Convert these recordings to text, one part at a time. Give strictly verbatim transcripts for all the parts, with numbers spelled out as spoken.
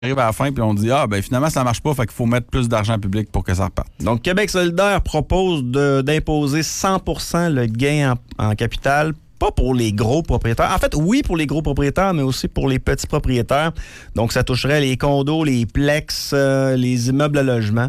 arrive à la fin puis on dit ah ben finalement ça marche pas, fait qu'il faut mettre plus d'argent public pour que ça reparte. Donc Québec solidaire propose de, d'imposer cent pour cent le gain en, en capital, pas pour les gros propriétaires. En fait, oui pour les gros propriétaires, mais aussi pour les petits propriétaires. Donc ça toucherait les condos, les plex, euh, les immeubles à logement.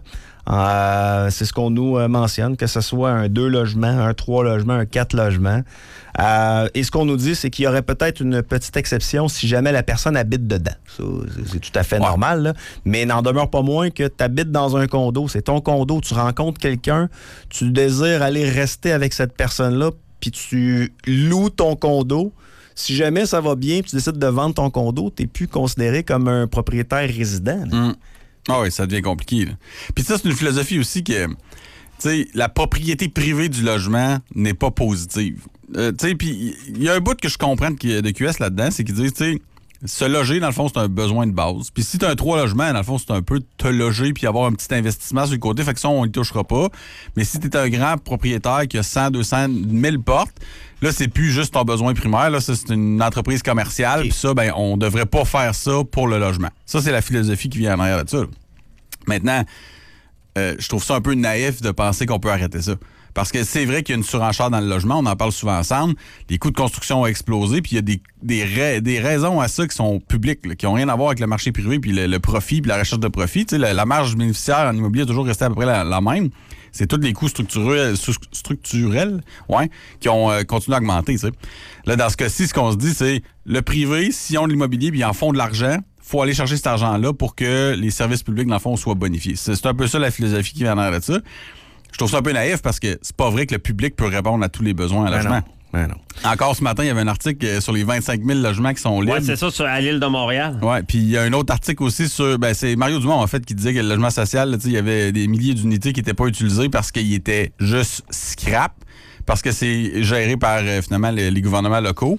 Euh, c'est ce qu'on nous euh, mentionne, que ce soit un deux logements, un trois logements, un quatre logements. Euh, et ce qu'on nous dit, c'est qu'il y aurait peut-être une petite exception si jamais la personne habite dedans. Ça, c'est, c'est tout à fait ouais. normal, là. Mais n'en demeure pas moins que tu habites dans un condo. C'est ton condo, tu rencontres quelqu'un, tu désires aller rester avec cette personne-là, puis tu loues ton condo. Si jamais ça va bien, tu décides de vendre ton condo, tu n'es plus considéré comme un propriétaire résident. Mmh. Ah oui, ça devient compliqué. Là. Puis ça, c'est une philosophie aussi que, tu sais, la propriété privée du logement n'est pas positive. Euh, tu sais, puis il y a un bout que je comprends de, de Q S là-dedans, c'est qu'ils disent, tu sais, se loger, dans le fond, c'est un besoin de base. Puis si tu as un trois logements, dans le fond, c'est un peu te loger puis avoir un petit investissement sur le côté. Fait que ça, on ne touchera pas. Mais si tu es un grand propriétaire qui a cent, deux cents, mille portes, là, c'est plus juste ton besoin primaire. Là, ça, c'est une entreprise commerciale. Puis ça, ben, on devrait pas faire ça pour le logement. Ça, c'est la philosophie qui vient en arrière de ça. Là. Maintenant, euh, je trouve ça un peu naïf de penser qu'on peut arrêter ça. Parce que c'est vrai qu'il y a une surenchère dans le logement, on en parle souvent ensemble, les coûts de construction ont explosé, puis il y a des, des, ra- des raisons à ça qui sont publiques, là, qui n'ont rien à voir avec le marché privé, puis le, le profit, puis la recherche de profit. Tu sais, la, la marge bénéficiaire en immobilier a toujours resté à peu près la, la même. C'est tous les coûts structurels, structurels ouais, qui ont euh, continué à augmenter. Tu sais. Là, dans ce cas-ci, ce qu'on se dit, c'est le privé, s'ils ont de l'immobilier puis ils en font de l'argent, faut aller chercher cet argent-là pour que les services publics, dans le fond, soient bonifiés. C'est, c'est un peu ça la philosophie qui vient en arrière de ça. Je trouve ça un peu naïf parce que c'est pas vrai que le public peut répondre à tous les besoins en ben logement. Non. Ben non. Encore ce matin, il y avait un article sur les vingt-cinq mille logements qui sont libres. Oui, c'est ça, sur, à l'île de Montréal. Oui, puis il y a un autre article aussi sur... Ben, c'est Mario Dumont, en fait, qui disait que le logement social, il y avait des milliers d'unités qui n'étaient pas utilisées parce qu'ils étaient juste scrap, parce que c'est géré par, euh, finalement, les, les gouvernements locaux.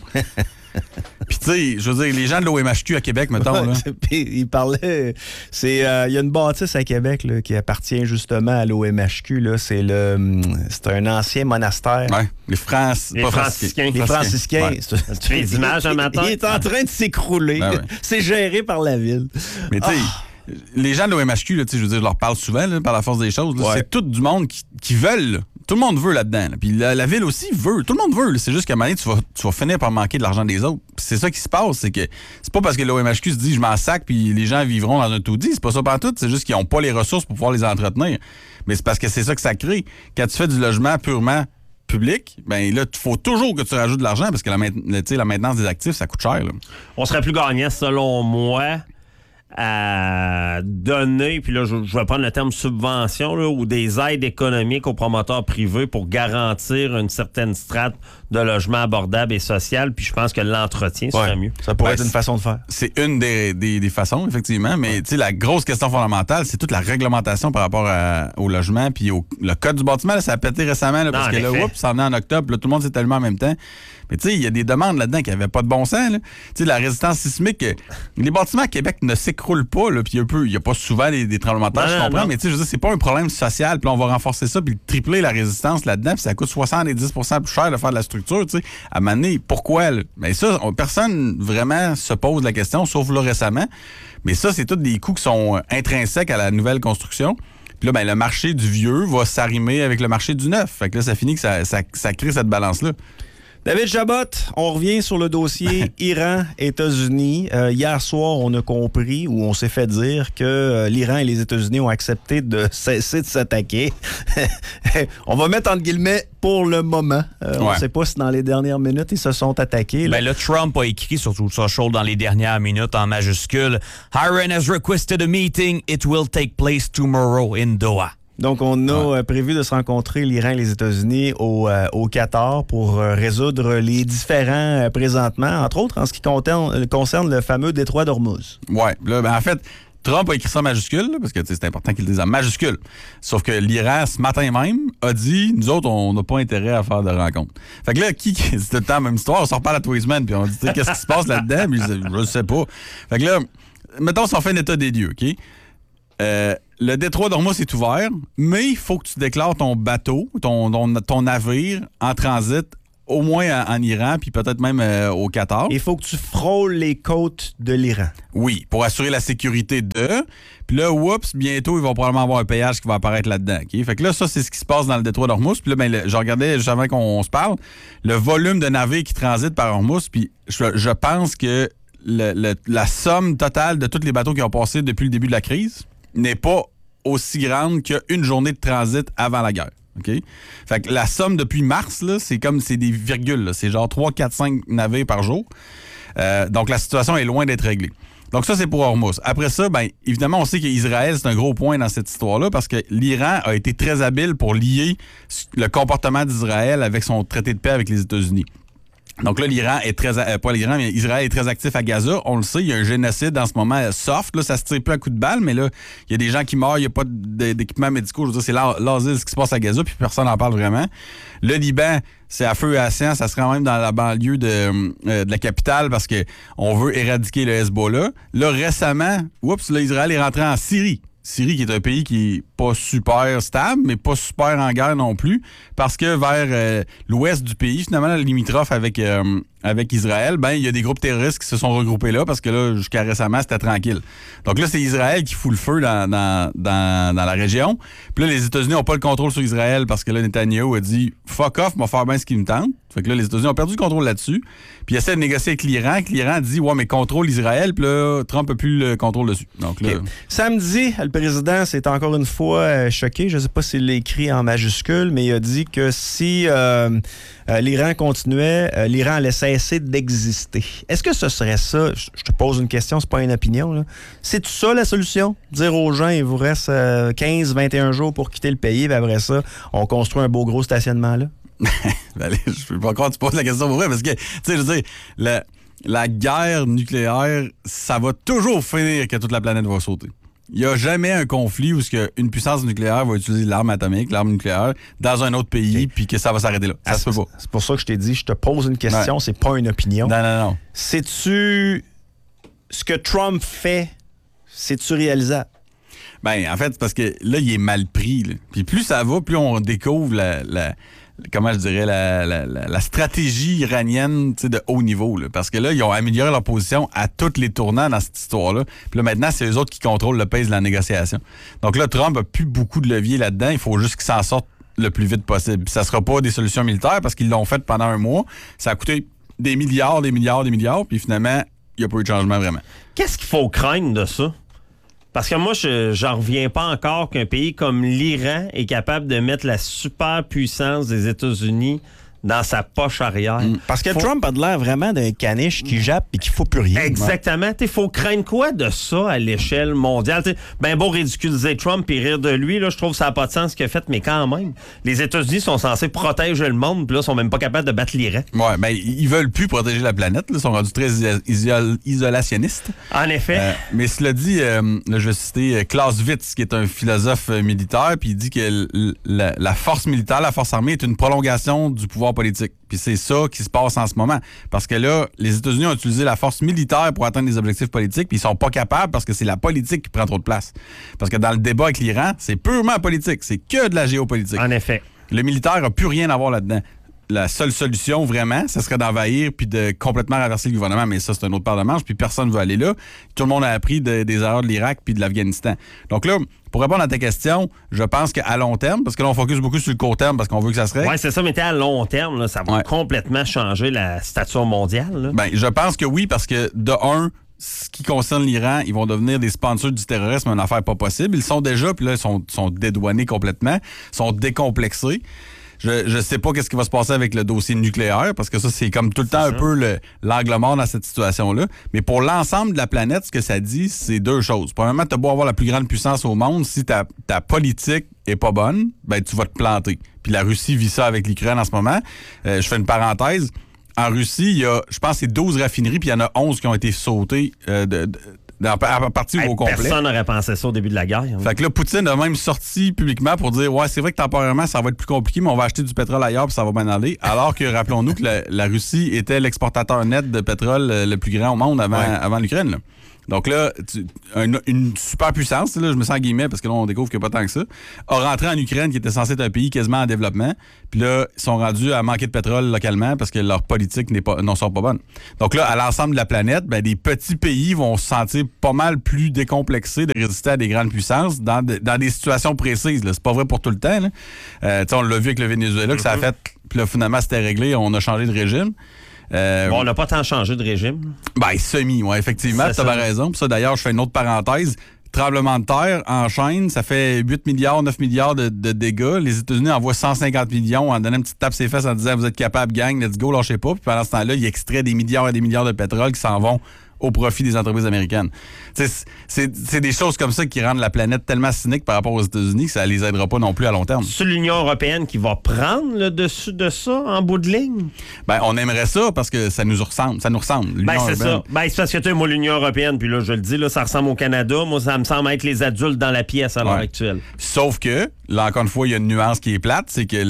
Puis tu sais, je veux dire, les gens de l'O M H Q à Québec, mettons, là. Il parlait, c'est, il euh, y a une bâtisse à Québec là, qui appartient justement à l'O M H Q. Là, c'est le, c'est un ancien monastère. Ouais, les, Frans... les franciscains. Les franciscains. Ouais. Tu fais des images un matin. Il est en train de s'écrouler. Ben ouais. C'est géré par la ville. Mais tu sais. Oh. Les gens de l'O M H Q, là, je veux dire, je leur parle souvent là, par la force des choses. Là, ouais. C'est tout du monde qui, qui veulent. Là. Tout le monde veut là-dedans. Là. Puis la, la ville aussi veut. Tout le monde veut. Là. C'est juste qu'à un moment donné, tu vas, tu vas finir par manquer de l'argent des autres. Puis c'est ça qui se passe. C'est que c'est pas parce que l'O M H Q se dit je m'en sac puis les gens vivront dans un taudis. C'est pas ça pantoute. C'est juste qu'ils n'ont pas les ressources pour pouvoir les entretenir. Mais c'est parce que c'est ça que ça crée. Quand tu fais du logement purement public, ben là, il faut toujours que tu rajoutes de l'argent parce que la, la maintenance des actifs, ça coûte cher. Là. On serait plus gagnant, selon moi, à donner, puis là, je, je vais prendre le terme subvention, là, ou des aides économiques aux promoteurs privés pour garantir une certaine strate de logement abordable et social, puis je pense que l'entretien serait ouais, mieux. Ça pourrait ben, être une façon de faire. C'est une des, des, des façons, effectivement, mais ouais. tu sais, la grosse question fondamentale, c'est toute la réglementation par rapport à, au logement, puis au le code du bâtiment, là, ça a pété récemment, là, parce non, que là, oups, ça venait en octobre, là, tout le monde s'est allumé en même temps. Mais tu sais, il y a des demandes là-dedans qui n'avaient pas de bon sens. Tu sais, la résistance sismique, les bâtiments à Québec ne s'écroulent pas, là, puis il n'y a pas souvent des, des tremblements de terre, je comprends, non. mais tu sais, je veux dire, c'est pas un problème social, puis on va renforcer ça, puis tripler la résistance là-dedans, puis ça coûte soixante-dix pour cent plus cher de faire de la structure, tu sais. À un moment donné, pourquoi? Là? Mais ça, on, personne vraiment se pose la question, sauf là récemment. Mais ça, c'est tous des coûts qui sont intrinsèques à la nouvelle construction. Puis là, ben, le marché du vieux va s'arrimer avec le marché du neuf. Fait que là, ça finit que ça, ça, ça crée cette balance-là. David Chabot, on revient sur le dossier Iran-États-Unis. Euh, hier soir, on a compris, ou on s'est fait dire que euh, l'Iran et les États-Unis ont accepté de cesser de s'attaquer. On va mettre entre guillemets pour le moment. Euh, ouais. On ne sait pas si dans les dernières minutes, ils se sont attaqués. Là, ben, là Trump a écrit sur Truth Social dans les dernières minutes en majuscule « Iran has requested a meeting. It will take place tomorrow in Doha ». Donc, on a ouais. euh, prévu de se rencontrer, l'Iran et les États-Unis, au, euh, au Qatar pour euh, résoudre les différends euh, présentement, entre autres en ce qui concerne, concerne le fameux détroit d'Ormuz. Oui. Ben, en fait, Trump a écrit ça en majuscule, là, parce que c'est important qu'il le dise en majuscule. Sauf que l'Iran, ce matin même, a dit, nous autres, on n'a pas intérêt à faire de rencontre. Fait que là, qui, c'est tout le temps la même histoire, on s'en reparle à tous les semaines, puis on dit, qu'est-ce qui se passe là-dedans? Puis je ne sais pas. Fait que là, mettons, si on fait un état des lieux, OK? Euh, le détroit d'Ormuz est ouvert, mais il faut que tu déclares ton bateau, ton, ton, ton navire en transit au moins en, en Iran, puis peut-être même euh, au Qatar. Il faut que tu frôles les côtes de l'Iran. Oui, pour assurer la sécurité d'eux. Puis là, oups, bientôt, ils vont probablement avoir un péage qui va apparaître là-dedans. Okay? Fait que là, ça, c'est ce qui se passe dans le détroit d'Ormuz. Puis là, ben, le, je regardais juste avant qu'on se parle, le volume de navires qui transitent par Ormuz, puis je, je pense que le, le, la somme totale de tous les bateaux qui ont passé depuis le début de la crise n'est pas aussi grande qu'une journée de transit avant la guerre. Okay? Fait que la somme depuis mars, là, c'est comme c'est des virgules. Là. C'est genre trois, quatre, cinq navires par jour. Euh, donc, la situation est loin d'être réglée. Donc ça, c'est pour Hormuz. Après ça, bien, évidemment, on sait qu'Israël, c'est un gros point dans cette histoire-là parce que l'Iran a été très habile pour lier le comportement d'Israël avec son traité de paix avec les États-Unis. Donc là, l'Iran est très... Euh, pas l'Iran, mais Israël est très actif à Gaza. On le sait, il y a un génocide en ce moment soft. Là, ça se tire plus à coups de balle, mais là, il y a des gens qui meurent, il n'y a pas d'équipements médicaux. Je veux dire, c'est l'asile ce qui se passe à Gaza, puis personne n'en parle vraiment. Le Liban, c'est à feu et à sang. Ça se rend même dans la banlieue de, euh, de la capitale parce que on veut éradiquer le Hezbollah. Là, récemment, oups, là, Israël est rentré en Syrie. Syrie, qui est un pays qui est pas super stable, mais pas super en guerre non plus, parce que vers euh, l'ouest du pays, finalement, limitrophe avec, euh, avec Israël, ben il y a des groupes terroristes qui se sont regroupés là, parce que là, jusqu'à récemment, c'était tranquille. Donc là, c'est Israël qui fout le feu dans, dans, dans, dans la région. Puis là, les États-Unis n'ont pas le contrôle sur Israël, parce que là, Netanyahou a dit « fuck off, m'a faire bien ce qu'il me tente ». Fait que là, les États-Unis ont perdu le contrôle là-dessus. Puis ils essaient de négocier avec l'Iran. Que l'Iran dit, ouais, mais contrôle Israël. Puis là, Trump n'a plus le contrôle dessus. Donc là... Okay. Samedi, le président s'est encore une fois euh, choqué. Je ne sais pas s'il l'a écrit en majuscule, mais il a dit que si euh, euh, l'Iran continuait, euh, l'Iran allait cesser d'exister. Est-ce que ce serait ça? Je te pose une question, c'est pas une opinion. Là. C'est-tu ça la solution? Dire aux gens, il vous reste euh, quinze, vingt et un jours pour quitter le pays, puis après ça, on construit un beau gros stationnement là? ben, allez, je peux pas croire que tu poses la question pour vrai, parce que, tu sais, je veux dire, la, la guerre nucléaire, ça va toujours finir que toute la planète va sauter. Il n'y a jamais un conflit où une puissance nucléaire va utiliser l'arme atomique, l'arme nucléaire, dans un autre pays, puis okay. que ça va s'arrêter là. Ça ah, se peut pas. C'est pour ça que je t'ai dit, je te pose une question, ouais. c'est pas une opinion. Non, non, non. Sais-tu ce que Trump fait, c'est-tu réalisable? Ben, en fait, c'est parce que là, il est mal pris. Là. Puis plus ça va, plus on découvre la... la comment je dirais, la, la, la, la stratégie iranienne de haut niveau. Là. Parce que là, ils ont amélioré leur position à tous les tournants dans cette histoire-là. Puis là, maintenant, c'est eux autres qui contrôlent le pèse de la négociation. Donc là, Trump a plus beaucoup de levier là-dedans. Il faut juste qu'il s'en sorte le plus vite possible. Puis ça sera pas des solutions militaires parce qu'ils l'ont fait pendant un mois. Ça a coûté des milliards, des milliards, des milliards. Puis finalement, il n'y a pas eu de changement vraiment. Qu'est-ce qu'il faut craindre de ça? Parce que moi, je j'en reviens pas encore qu'un pays comme l'Iran est capable de mettre la superpuissance des États-Unis dans sa poche arrière. Mmh. Parce que faut... Trump a de l'air vraiment d'un caniche qui jappe et qu'il faut plus rien. Exactement. Il faut craindre quoi de ça à l'échelle mondiale? T'sais, ben beau ridiculiser Trump et rire de lui, là, je trouve que ça n'a pas de sens ce qu'il a fait, mais quand même, les États-Unis sont censés protéger le monde, puis là, ils sont même pas capables de battre l'Iran. Ouais, ben ils veulent plus protéger la planète, là, ils sont rendus très isol- isolationnistes. En effet. Euh, mais cela dit, euh, là, je vais citer Clausewitz, qui est un philosophe euh, militaire, puis il dit que l- la, la force militaire, la force armée est une prolongation du pouvoir politique. Puis c'est ça qui se passe en ce moment. Parce que là, les États-Unis ont utilisé la force militaire pour atteindre des objectifs politiques, puis ils sont pas capables parce que c'est la politique qui prend trop de place. Parce que dans le débat avec l'Iran, c'est purement politique. C'est que de la géopolitique. En effet. Le militaire n'a plus rien à voir là-dedans. La seule solution, vraiment, ça serait d'envahir puis de complètement renverser le gouvernement. Mais ça, c'est un autre part de manche, puis personne ne veut aller là. Tout le monde a appris de, des erreurs de l'Irak puis de l'Afghanistan. Donc là, pour répondre à ta question, je pense qu'à long terme, parce que là, on focus beaucoup sur le court terme parce qu'on veut que ça se règle. Oui, c'est ça, mais à long terme, là, ça va ouais. complètement changer la stature mondiale. Là. Ben, je pense que oui, parce que de un, ce qui concerne l'Iran, ils vont devenir des sponsors du terrorisme, une affaire pas possible. Ils le sont déjà, puis là, ils sont, sont dédouanés complètement, sont décomplexés. Je je sais pas qu'est-ce qui va se passer avec le dossier nucléaire, parce que ça, c'est comme tout le temps un peu le, l'angle mort dans cette situation-là. Mais pour l'ensemble de la planète, ce que ça dit, c'est deux choses. Premièrement, tu as beau avoir la plus grande puissance au monde, si ta, ta politique est pas bonne, ben tu vas te planter. Puis la Russie vit ça avec l'Ukraine en ce moment. Euh, je fais une parenthèse. En Russie, il y a, je pense, c'est douze raffineries, puis il y en a onze qui ont été sautées euh, de... de à partir hey, au complet. Personne n'aurait pensé ça au début de la guerre. Hein. Fait que là, Poutine a même sorti publiquement pour dire « Ouais, c'est vrai que temporairement, ça va être plus compliqué, mais on va acheter du pétrole ailleurs puis ça va bien aller. » Alors que, rappelons-nous que la, la Russie était l'exportateur net de pétrole le plus grand au monde avant, ouais. avant l'Ukraine. Là. Donc là, tu, un, une superpuissance, là, je me sens en guillemets parce que là, on découvre qu'il n'y a pas tant que ça, a rentré en Ukraine, qui était censé être un pays quasiment en développement. Puis là, ils sont rendus à manquer de pétrole localement parce que leur politique n'est pas, non sont pas bonnes. Donc là, à l'ensemble de la planète, ben, des petits pays vont se sentir pas mal plus décomplexés de résister à des grandes puissances dans, de, dans des situations précises. Là. C'est pas vrai pour tout le temps. Là. Euh, on l'a vu avec le Venezuela, que ça a fait... Puis là, finalement, c'était réglé, on a changé de régime. Euh, bon, on n'a pas tant changé de régime. Ben, semi, oui, effectivement, tu as raison. Puis ça, d'ailleurs, je fais une autre parenthèse. Tremblement de terre en chaîne, ça fait huit milliards, neuf milliards de, de dégâts. Les États-Unis envoient cent cinquante millions en donnant une petite tape ses fesses en disant « Vous êtes capable, gang, let's go, lâchez pas ». Puis pendant ce temps-là, ils extraient des milliards et des milliards de pétrole qui s'en vont au profit des entreprises américaines. C'est, c'est des choses comme ça qui rendent la planète tellement cynique par rapport aux États-Unis que ça les aidera pas non plus à long terme. C'est l'Union européenne qui va prendre le dessus de ça en bout de ligne? Ben, on aimerait ça parce que ça nous ressemble. Ça nous ressemble. Ben, c'est ça. Ben, c'est parce que tu sais, moi, l'Union européenne, puis là, je le dis, là, ça ressemble au Canada. Moi, ça me semble être les adultes dans la pièce à l'heure ouais. actuelle. Sauf que, là, encore une fois, il y a une nuance qui est plate, c'est que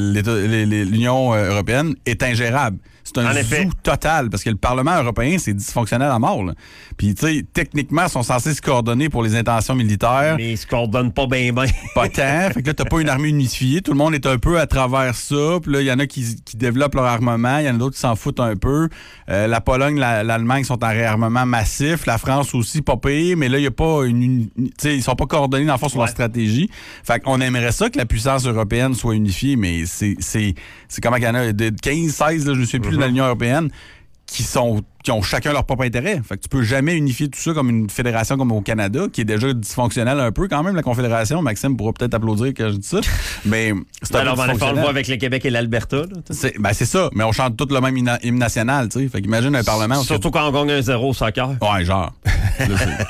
l'Union européenne est ingérable. C'est un zoo total, parce que le Parlement européen, c'est dysfonctionnel à mort. Là. Puis, tu sais, techniquement, ils sont censés se coordonner pour les intentions militaires. Mais ils se coordonnent pas bien, bien. Pas tant. Fait que là, t'as pas une armée unifiée. Tout le monde est un peu à travers ça. Puis là, il y en a qui, qui développent leur armement. Il y en a d'autres qui s'en foutent un peu. Euh, la Pologne, la, l'Allemagne sont en réarmement massif. La France aussi, pas pire. Mais là, il y a pas une... une tu sais, ils sont pas coordonnés dans le fond sur ouais. leur stratégie. Fait qu'on aimerait ça que la puissance européenne soit unifiée, mais c'est... c'est, c'est comment qu'il y en a de quinze, seize, là, je ne sais plus, mm-hmm. de l'Union européenne, qui sont qui ont chacun leur propre intérêt. Fait que tu peux jamais unifier tout ça comme une fédération comme au Canada, qui est déjà dysfonctionnelle un peu quand même, la Confédération. Maxime pourra peut-être applaudir quand je dis ça. Mais c'est un Alors, peu dysfonctionnel. On va avec le Québec et l'Alberta. C'est, ben c'est ça, mais on chante tout le même hymne national, tu sais. Fait qu'imagine un Parlement... Surtout quand on gagne un zéro au soccer. Ouais, genre. Ouais,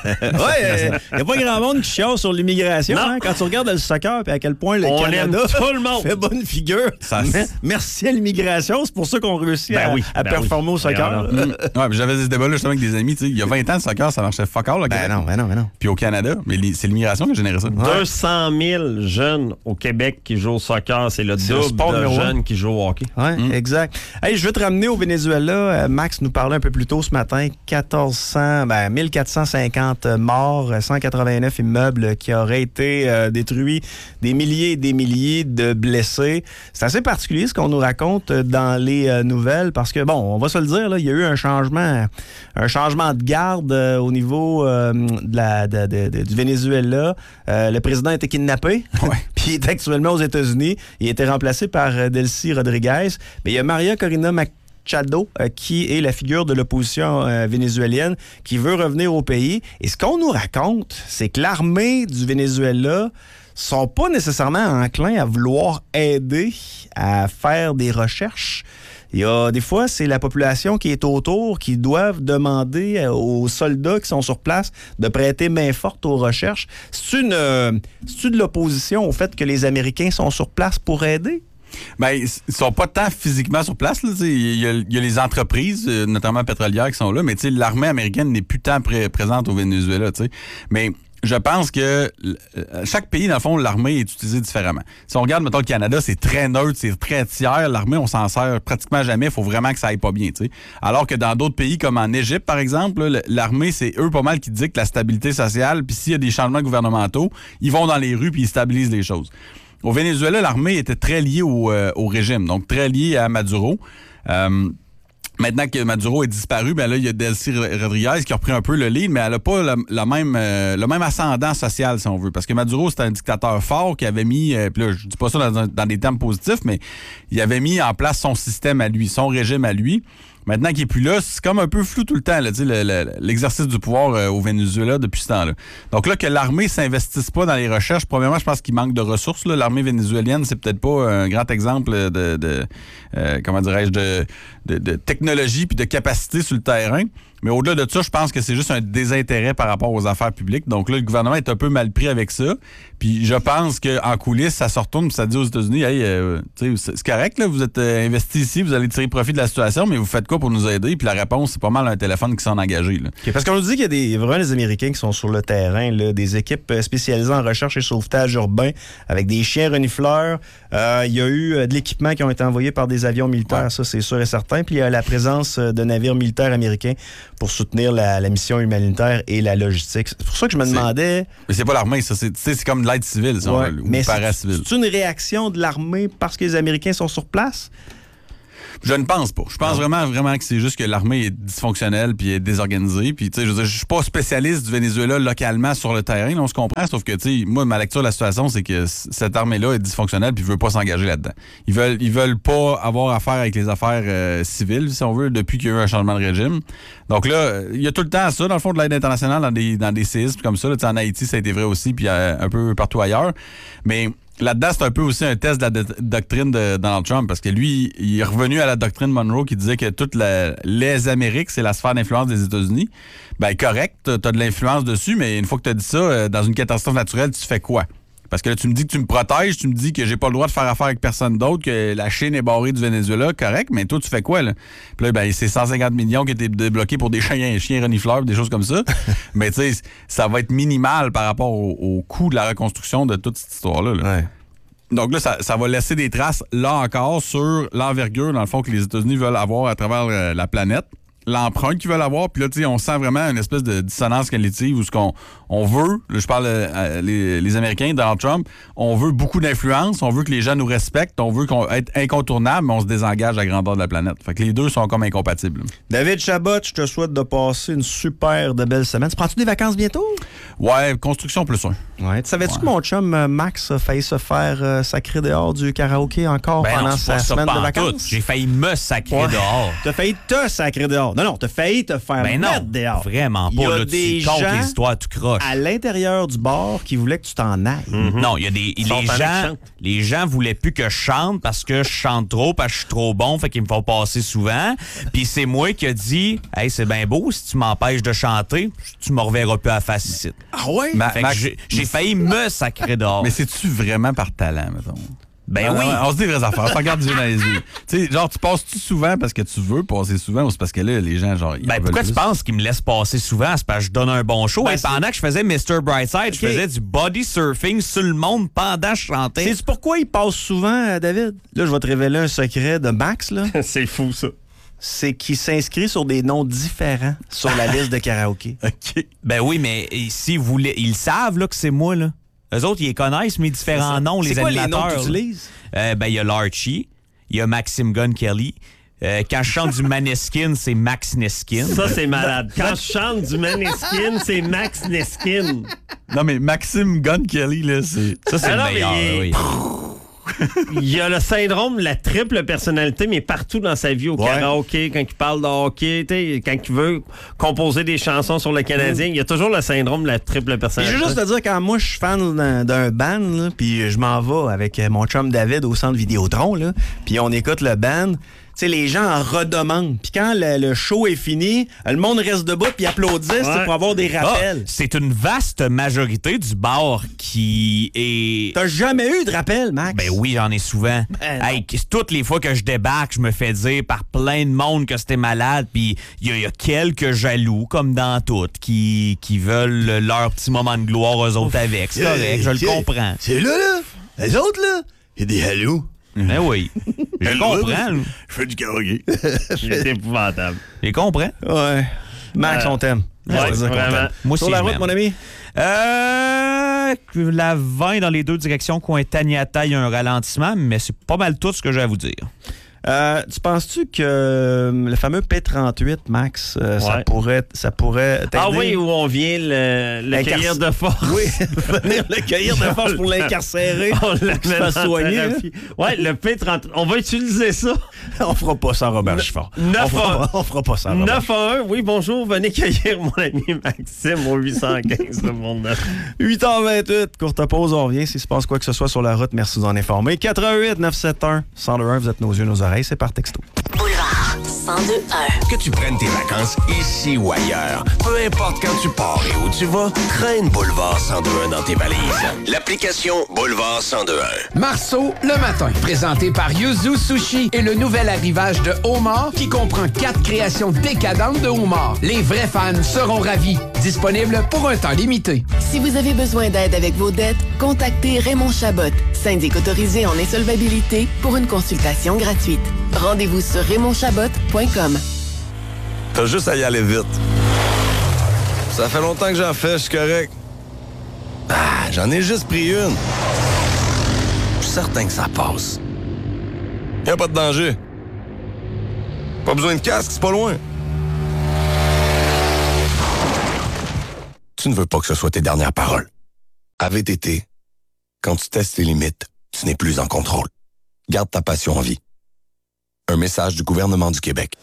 il n'y a pas grand monde qui chiale sur l'immigration. Hein, quand tu regardes le soccer et à quel point le on Canada tout le monde. fait bonne figure. Ça, merci à l'immigration, c'est pour ça qu'on réussit ben à, oui, à ben performer oui. au soccer. Ouais, j'avais ce débat-là justement avec des amis. Il y a vingt ans, le soccer, ça marchait fuck all. Là, ben non, ben non, ben non. Puis au Canada, mais c'est l'immigration qui a généré ça. Ouais. deux cent mille jeunes au Québec qui jouent au soccer. C'est le double de jeunes qui jouent au hockey. Oui, mm. exact. Hey, je veux te ramener au Venezuela. Euh, Max nous parlait un peu plus tôt ce matin. quatorze cents, ben, mille quatre cent cinquante morts, cent quatre-vingt-neuf immeubles qui auraient été euh, détruits, des milliers et des milliers de blessés. C'est assez particulier ce qu'on nous raconte dans les euh, nouvelles parce que, bon, on va se le dire, là, il y a eu un changement, un changement de garde euh, au niveau euh, de la, de, de, de, du Venezuela. Euh, le président a été kidnappé, ouais. puis il est actuellement aux États-Unis. Il a été remplacé par euh, Delcy Rodriguez. Mais il y a Maria Corina Machado, euh, qui est la figure de l'opposition euh, vénézuélienne, qui veut revenir au pays. Et ce qu'on nous raconte, c'est que l'armée du Venezuela sont pas nécessairement enclins à vouloir aider à faire des recherches. Il y a des fois, c'est la population qui est autour qui doivent demander aux soldats qui sont sur place de prêter main forte aux recherches. C'est une, euh, c'est-tu de l'opposition au fait que les Américains sont sur place pour aider? Ben, ils sont pas tant physiquement sur place. Il y, y, y a les entreprises, notamment pétrolières, qui sont là, mais l'armée américaine n'est plus tant pré- présente au Venezuela. T'sais. Mais je pense que chaque pays, dans le fond, l'armée est utilisée différemment. Si on regarde, mettons, le Canada, c'est très neutre, c'est très tiers. L'armée, on s'en sert pratiquement jamais. Il faut vraiment que ça aille pas bien. T'sais. Alors que dans d'autres pays, comme en Égypte, par exemple, l'armée, c'est eux pas mal qui dictent la stabilité sociale. Puis s'il y a des changements gouvernementaux, ils vont dans les rues puis ils stabilisent les choses. Au Venezuela, l'armée était très liée au, euh, au régime, donc très liée à Maduro. Euh, maintenant que Maduro est disparu, ben là, il y a Delcy Rodriguez qui a repris un peu le lead, mais elle n'a pas la, la même, euh, le même ascendant social, si on veut. Parce que Maduro, c'était un dictateur fort qui avait mis, euh, puis là, je dis pas ça dans, dans des termes positifs, mais il avait mis en place son système à lui, son régime à lui. Maintenant qu'il n'est plus là, c'est comme un peu flou tout le temps, là, le, le, l'exercice du pouvoir euh, au Venezuela depuis ce temps-là. Donc là, que l'armée ne s'investisse pas dans les recherches, premièrement, je pense qu'il manque de ressources. Là. L'armée vénézuélienne, c'est peut-être pas un grand exemple de, de euh, comment dirais-je, de, de, de technologie puis de capacité sur le terrain. Mais au-delà de ça, je pense que c'est juste un désintérêt par rapport aux affaires publiques. Donc là, le gouvernement est un peu mal pris avec ça. Puis je pense qu'en coulisses, ça se retourne puis ça dit aux États-Unis, hey, euh, c'est correct, là, vous êtes euh, investis ici, vous allez tirer profit de la situation, mais vous faites quoi pour nous aider? Puis la réponse, c'est pas mal un téléphone qui s'en engagé. Là. Okay, parce qu'on nous dit qu'il y a des, vraiment des Américains qui sont sur le terrain, là, des équipes spécialisées en recherche et sauvetage urbain avec des chiens renifleurs. Euh, il y a eu euh, de l'équipement qui ont été envoyés par des avions militaires, ouais. Ça c'est sûr et certain. Puis il y a la présence de navires militaires américains pour soutenir la, la mission humanitaire et la logistique. C'est pour ça que je me C'est- demandais... Mais c'est pas l'armée, ça. C'est, tu sais, c'est comme de l'aide civile, ça, Ouais, ou mais c'est, paracivile. c'est une réaction de l'armée parce que les Américains sont sur place? Je ne pense pas. Je pense Non. vraiment, vraiment que c'est juste que l'armée est dysfonctionnelle puis est désorganisée. Puis, tu sais, je veux dire, je suis pas spécialiste du Venezuela localement sur le terrain, là, on se comprend. Sauf que, tu sais, moi, ma lecture de la situation, c'est que c- cette armée-là est dysfonctionnelle puis veut pas s'engager là-dedans. Ils veulent, ils veulent pas avoir affaire avec les affaires euh, civiles, si on veut, depuis qu'il y a eu un changement de régime. Donc là, il y a tout le temps ça, dans le fond, de l'aide internationale dans des, dans des séismes comme ça. Là, tu sais, en Haïti, ça a été vrai aussi, puis euh, un peu partout ailleurs. Mais là-dedans, c'est un peu aussi un test de la do- doctrine de Donald Trump, parce que lui, il est revenu à la doctrine Monroe qui disait que toutes la- les Amériques, c'est la sphère d'influence des États-Unis. Ben correct, t'as t'as de l'influence dessus, mais une fois que t'as dit ça, euh, dans une catastrophe naturelle, tu fais quoi? Parce que là, tu me dis que tu me protèges, tu me dis que j'ai pas le droit de faire affaire avec personne d'autre, que la Chine est barrée du Venezuela, correct, mais toi, tu fais quoi, là? Puis là, ben, c'est cent cinquante millions qui étaient débloqués pour des chiens, chiens renifleurs, des choses comme ça. Mais tu sais, ça va être minimal par rapport au, au coût de la reconstruction de toute cette histoire-là, là. Ouais. Donc là, ça, ça va laisser des traces, là encore, sur l'envergure, dans le fond, que les États-Unis veulent avoir à travers euh, la planète. L'empreinte qu'ils veulent avoir. Puis là, tu sais, on sent vraiment une espèce de dissonance cognitive où ce qu'on on veut, là, je parle euh, les, les Américains, Donald Trump, on veut beaucoup d'influence, on veut que les gens nous respectent, on veut qu'on être incontournable, mais on se désengage à la grandeur de la planète. Fait que les deux sont comme incompatibles. David Chabot, je te souhaite de passer une super de belle semaine. Tu prends-tu des vacances bientôt? Ouais, construction plus un. Ouais. Tu savais-tu Ouais. que mon chum euh, Max a failli se faire euh, sacrer dehors du karaoké encore Ben pendant non, c'est sa pas ça semaine de pantoute. vacances? J'ai failli me sacrer Ouais. dehors. T'as failli te sacrer dehors. Non, non, t'as failli te faire Ben non, mettre dehors. vraiment Il y pas. a Là, des tu comptes gens les histoires tout croche. à l'intérieur du bar qui voulaient que tu t'en ailles. Non, il y a des sont les pendant qu'ils gens, chantent. les gens voulaient plus que je chante parce que je chante trop, parce que je suis trop bon, fait qu'ils me font passer souvent. Puis c'est moi qui a dit, hey, c'est bien beau, si tu m'empêches de chanter, tu me reverras plus à la face ici. Ah ouais? Ma- Fait que Max- j'ai j'ai failli me sacrer dehors. Mais c'est-tu vraiment par talent, mettons? Ben Ouais, oui. ouais, on se dit les vraies affaires. On se regarde du yeux dans les yeux. Tu sais, genre, tu passes-tu souvent parce que tu veux passer souvent ou c'est parce que là, les gens, genre. ils en Ben, veulent pourquoi plus? tu penses qu'ils me laissent passer souvent? C'est parce que je donne un bon show. Ben, Et c'est- pendant que je faisais mister Brightside, je Ok. faisais du body surfing sur le monde pendant que je chantais. Sais-tu pourquoi il passe souvent, euh, David? Là, je vais te révéler un secret de Max, là. C'est fou, ça. C'est qu'il s'inscrit sur des noms différents sur la liste de karaoké. OK. Ben oui, mais s'ils voulaient, ils savent là, que c'est moi, là. Eux autres, ils les connaissent, mes différents noms, les C'est quoi les noms animateurs. que tu là. utilises? Euh, ben, il y a l'Archie, il y a Maxime Gunn Kelly. Euh, quand je chante du Maneskin, c'est Max Neskin. Ça, c'est malade. Quand je chante du Maneskin, c'est Max Neskin. Non, mais Maxime Gunn Kelly, là, c'est. Ça, c'est Ah le non, mais meilleur. il est- oui. Il y a le syndrome de la triple personnalité, mais partout dans sa vie, au Ouais. karaoké, quand il parle de hockey, t'sais, quand il veut composer des chansons sur le Canadien, il y a toujours le syndrome de la triple Puis personnalité. je veux juste te dire, quand moi, je suis fan d'un, d'un band, là, puis je m'en vais avec euh, mon chum David au centre Vidéotron, là, puis on écoute le band, tu sais, les gens en redemandent. Puis quand le, le show est fini, le monde reste debout puis applaudit Ouais. pour avoir des Ah, rappels. c'est une vaste majorité du bar qui est... T'as jamais eu de rappel, Max? Ben oui, j'en ai souvent. Ben non. Hey, toutes les fois que je débarque, je me fais dire par plein de monde que c'était malade, puis il y, a- il y a quelques jaloux, comme dans toutes, qui, qui veulent leur petit moment de gloire eux autres avec. C'est correct, je le comprends. C'est là, là. Les autres, là, il y a des jaloux. Ben oui, je le comprends. là. Je fais du karaoké. C'est épouvantable. Je les comprends. Ouais. Max, Euh, on t'aime. ouais, Je veux dire qu'on vraiment. t'aime. Moi Sur aussi, la je route, m'aime. mon ami? Euh, la vingt dans les deux directions, coin Taniata, il y a un ralentissement, mais c'est pas mal tout ce que j'ai à vous dire. Euh, tu penses-tu que euh, le fameux P trente-huit, Max, euh, ça Ouais. pourrait, ça pourrait t'aider? Ah oui, où on vient le, le L'incarc- cueillir de force. Oui, venir le cueillir de force pour l'incarcérer. On Pour qu'il se l'amène fasse en soigner. thérapie. Ouais, le P trente. On va utiliser ça. hein. On fera pas ça, Robert Chiffard. neuf On fera, à- pas- on fera pas ça, Robert. neuf à un, oui, bonjour, venez cueillir mon ami Maxime au huit cent quinze de Mont-Neuf. huit heures vingt-huit, courte pause, on revient. S'il se passe quoi que ce soit sur la route, merci de nous en informer. quatre-vingt-huit neuf cent soixante-et-un un zéro deux un, vous êtes nos yeux, nos oreilles, c'est par texto. Boulevard cent deux un. Que tu prennes tes vacances ici ou ailleurs, peu importe quand tu pars et où tu vas, traîne Boulevard cent deux un dans tes valises. L'application Boulevard cent deux un. Marceau, le matin, présenté par Yuzu Sushi et le nouvel arrivage de homard qui comprend quatre créations décadentes de homard. Les vrais fans seront ravis. Disponible pour un temps limité. Si vous avez besoin d'aide avec vos dettes, contactez Raymond Chabot, syndic autorisé en insolvabilité, pour une consultation gratuite. Rendez-vous sur raymond chabot point com. T'as juste à y aller vite. Ça fait longtemps que j'en fais, je suis correct. Ah, j'en ai juste pris une. Je suis certain que ça passe. Y a pas de danger. Pas besoin de casque, c'est pas loin. Tu ne veux pas que ce soit tes dernières paroles. À V T T, quand tu testes tes limites, tu n'es plus en contrôle. Garde ta passion en vie. Un message du gouvernement du Québec.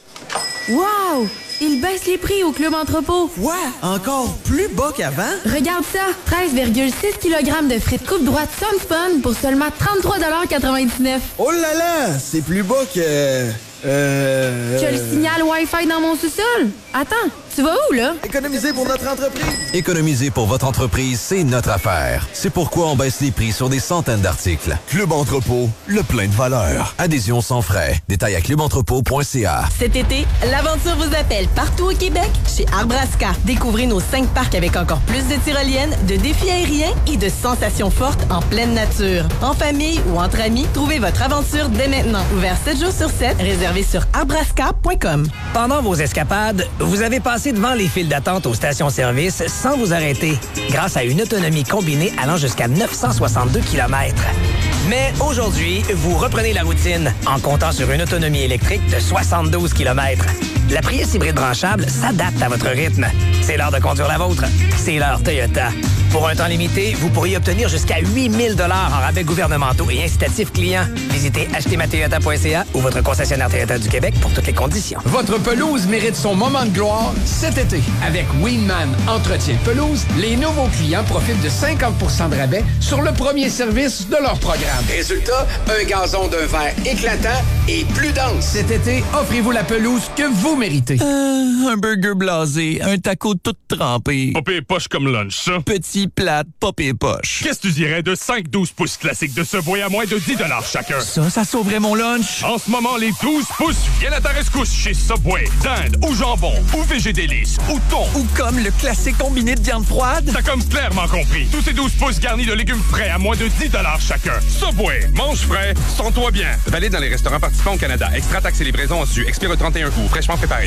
Wow! Ils baissent les prix au Club Entrepôt. Quoi? Encore plus bas qu'avant? Regarde ça! treize virgule six kilogrammes de frites coupe droite Sun Fun pour seulement trente-trois quatre-vingt-dix-neuf. Oh là là! C'est plus bas que... Euh... Que le signal Wi-Fi dans mon sous-sol? Attends, tu vas où, là? Économiser pour notre entreprise. Économiser pour votre entreprise, c'est notre affaire. C'est pourquoi on baisse les prix sur des centaines d'articles. Club Entrepôt, le plein de valeur. Adhésion sans frais. Détails à club entrepôt point c a. Cet été, l'aventure vous appelle partout au Québec chez Arbrasca. Découvrez nos cinq parcs avec encore plus de tyroliennes, de défis aériens et de sensations fortes en pleine nature. En famille ou entre amis, trouvez votre aventure dès maintenant. Ouvert sept jours sur sept, réservé sur arbrasca point com. Pendant vos escapades, vous avez passé devant les files d'attente aux stations-service sans vous arrêter, grâce à une autonomie combinée allant jusqu'à neuf cent soixante-deux kilomètres. Mais aujourd'hui, vous reprenez la routine en comptant sur une autonomie électrique de soixante-douze kilomètres. La Prius hybride branchable s'adapte à votre rythme. C'est l'heure de conduire la vôtre. C'est l'heure Toyota. Pour un temps limité, vous pourriez obtenir jusqu'à huit mille dollars en rabais gouvernementaux et incitatifs clients. Visitez acheter ma toyota point c a ou votre concessionnaire Toyota du Québec pour toutes les conditions. Votre pelouse mérite son moment de gloire cet été. Avec Winman Entretien de pelouse, les nouveaux clients profitent de cinquante pour cent de rabais sur le premier service de leur programme. Résultat, un gazon d'un vert éclatant et plus dense. Cet été, offrez-vous la pelouse que vous méritez. Euh, un burger blasé, un taco tout trempé. Pas pire poche comme lunch, ça. Petit plate, pas pire poche. Qu'est-ce que tu dirais de cinq douze pouces classiques de Subway à moins de dix dollars chacun? Ça, ça sauverait mon lunch. En ce moment, les douze pouces viennent à ta rescousse chez Subway. Dinde ou jambon ou végé délice ou thon. Ou comme le classique combiné de viande froide. T'as comme clairement compris. Tous ces douze pouces garnis de légumes frais à moins de dix dollars chacun. Subway, mange frais, sens-toi bien. Valide dans les restaurants participants au Canada. Extra taxes et livraison en su. Expire le trente et un août. Fraîchement préparé.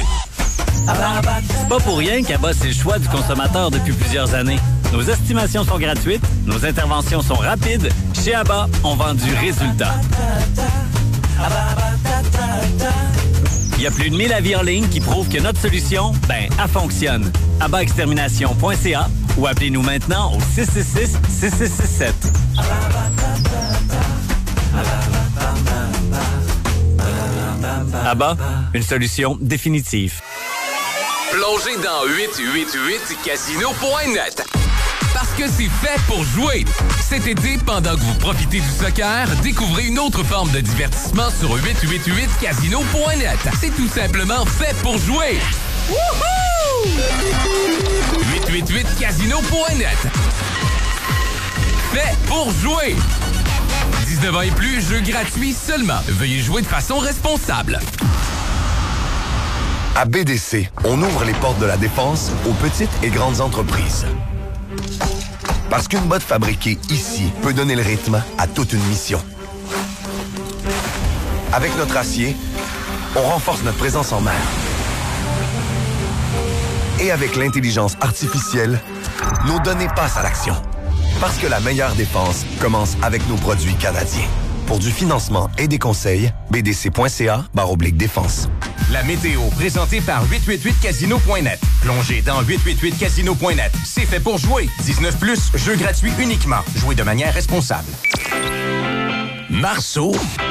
C'est pas pour rien qu'Abba, c'est le choix du consommateur depuis plusieurs années. Nos estimations sont gratuites, nos interventions sont rapides. Chez Abba, on vend du résultat. Il y a plus de mille avis en ligne qui prouvent que notre solution, ben, elle fonctionne. abba extermination point c a ou appelez-nous maintenant au six six six, six six six sept. Abba, une solution définitive. Plongez dans huit huit huit casino point net. Parce que c'est fait pour jouer. Cet été, pendant que vous profitez du soccer, découvrez une autre forme de divertissement sur huit huit huit casino point net. C'est tout simplement fait pour jouer. Wouhou! huit huit huit casino point net. Fait pour jouer. dix-neuf ans et plus, jeu gratuit seulement. Veuillez jouer de façon responsable. À B D C, on ouvre les portes de la défense aux petites et grandes entreprises. Parce qu'une botte fabriquée ici peut donner le rythme à toute une mission. Avec notre acier, on renforce notre présence en mer. Et avec l'intelligence artificielle, nos données passent à l'action. Parce que la meilleure défense commence avec nos produits canadiens. Pour du financement et des conseils, b d c point c a barre oblique défense. La météo, présentée par huit huit huit casino point net. Plongez dans huit huit huit casino point net. C'est fait pour jouer. dix-neuf plus, jeu gratuit uniquement. Jouez de manière responsable. Marceau.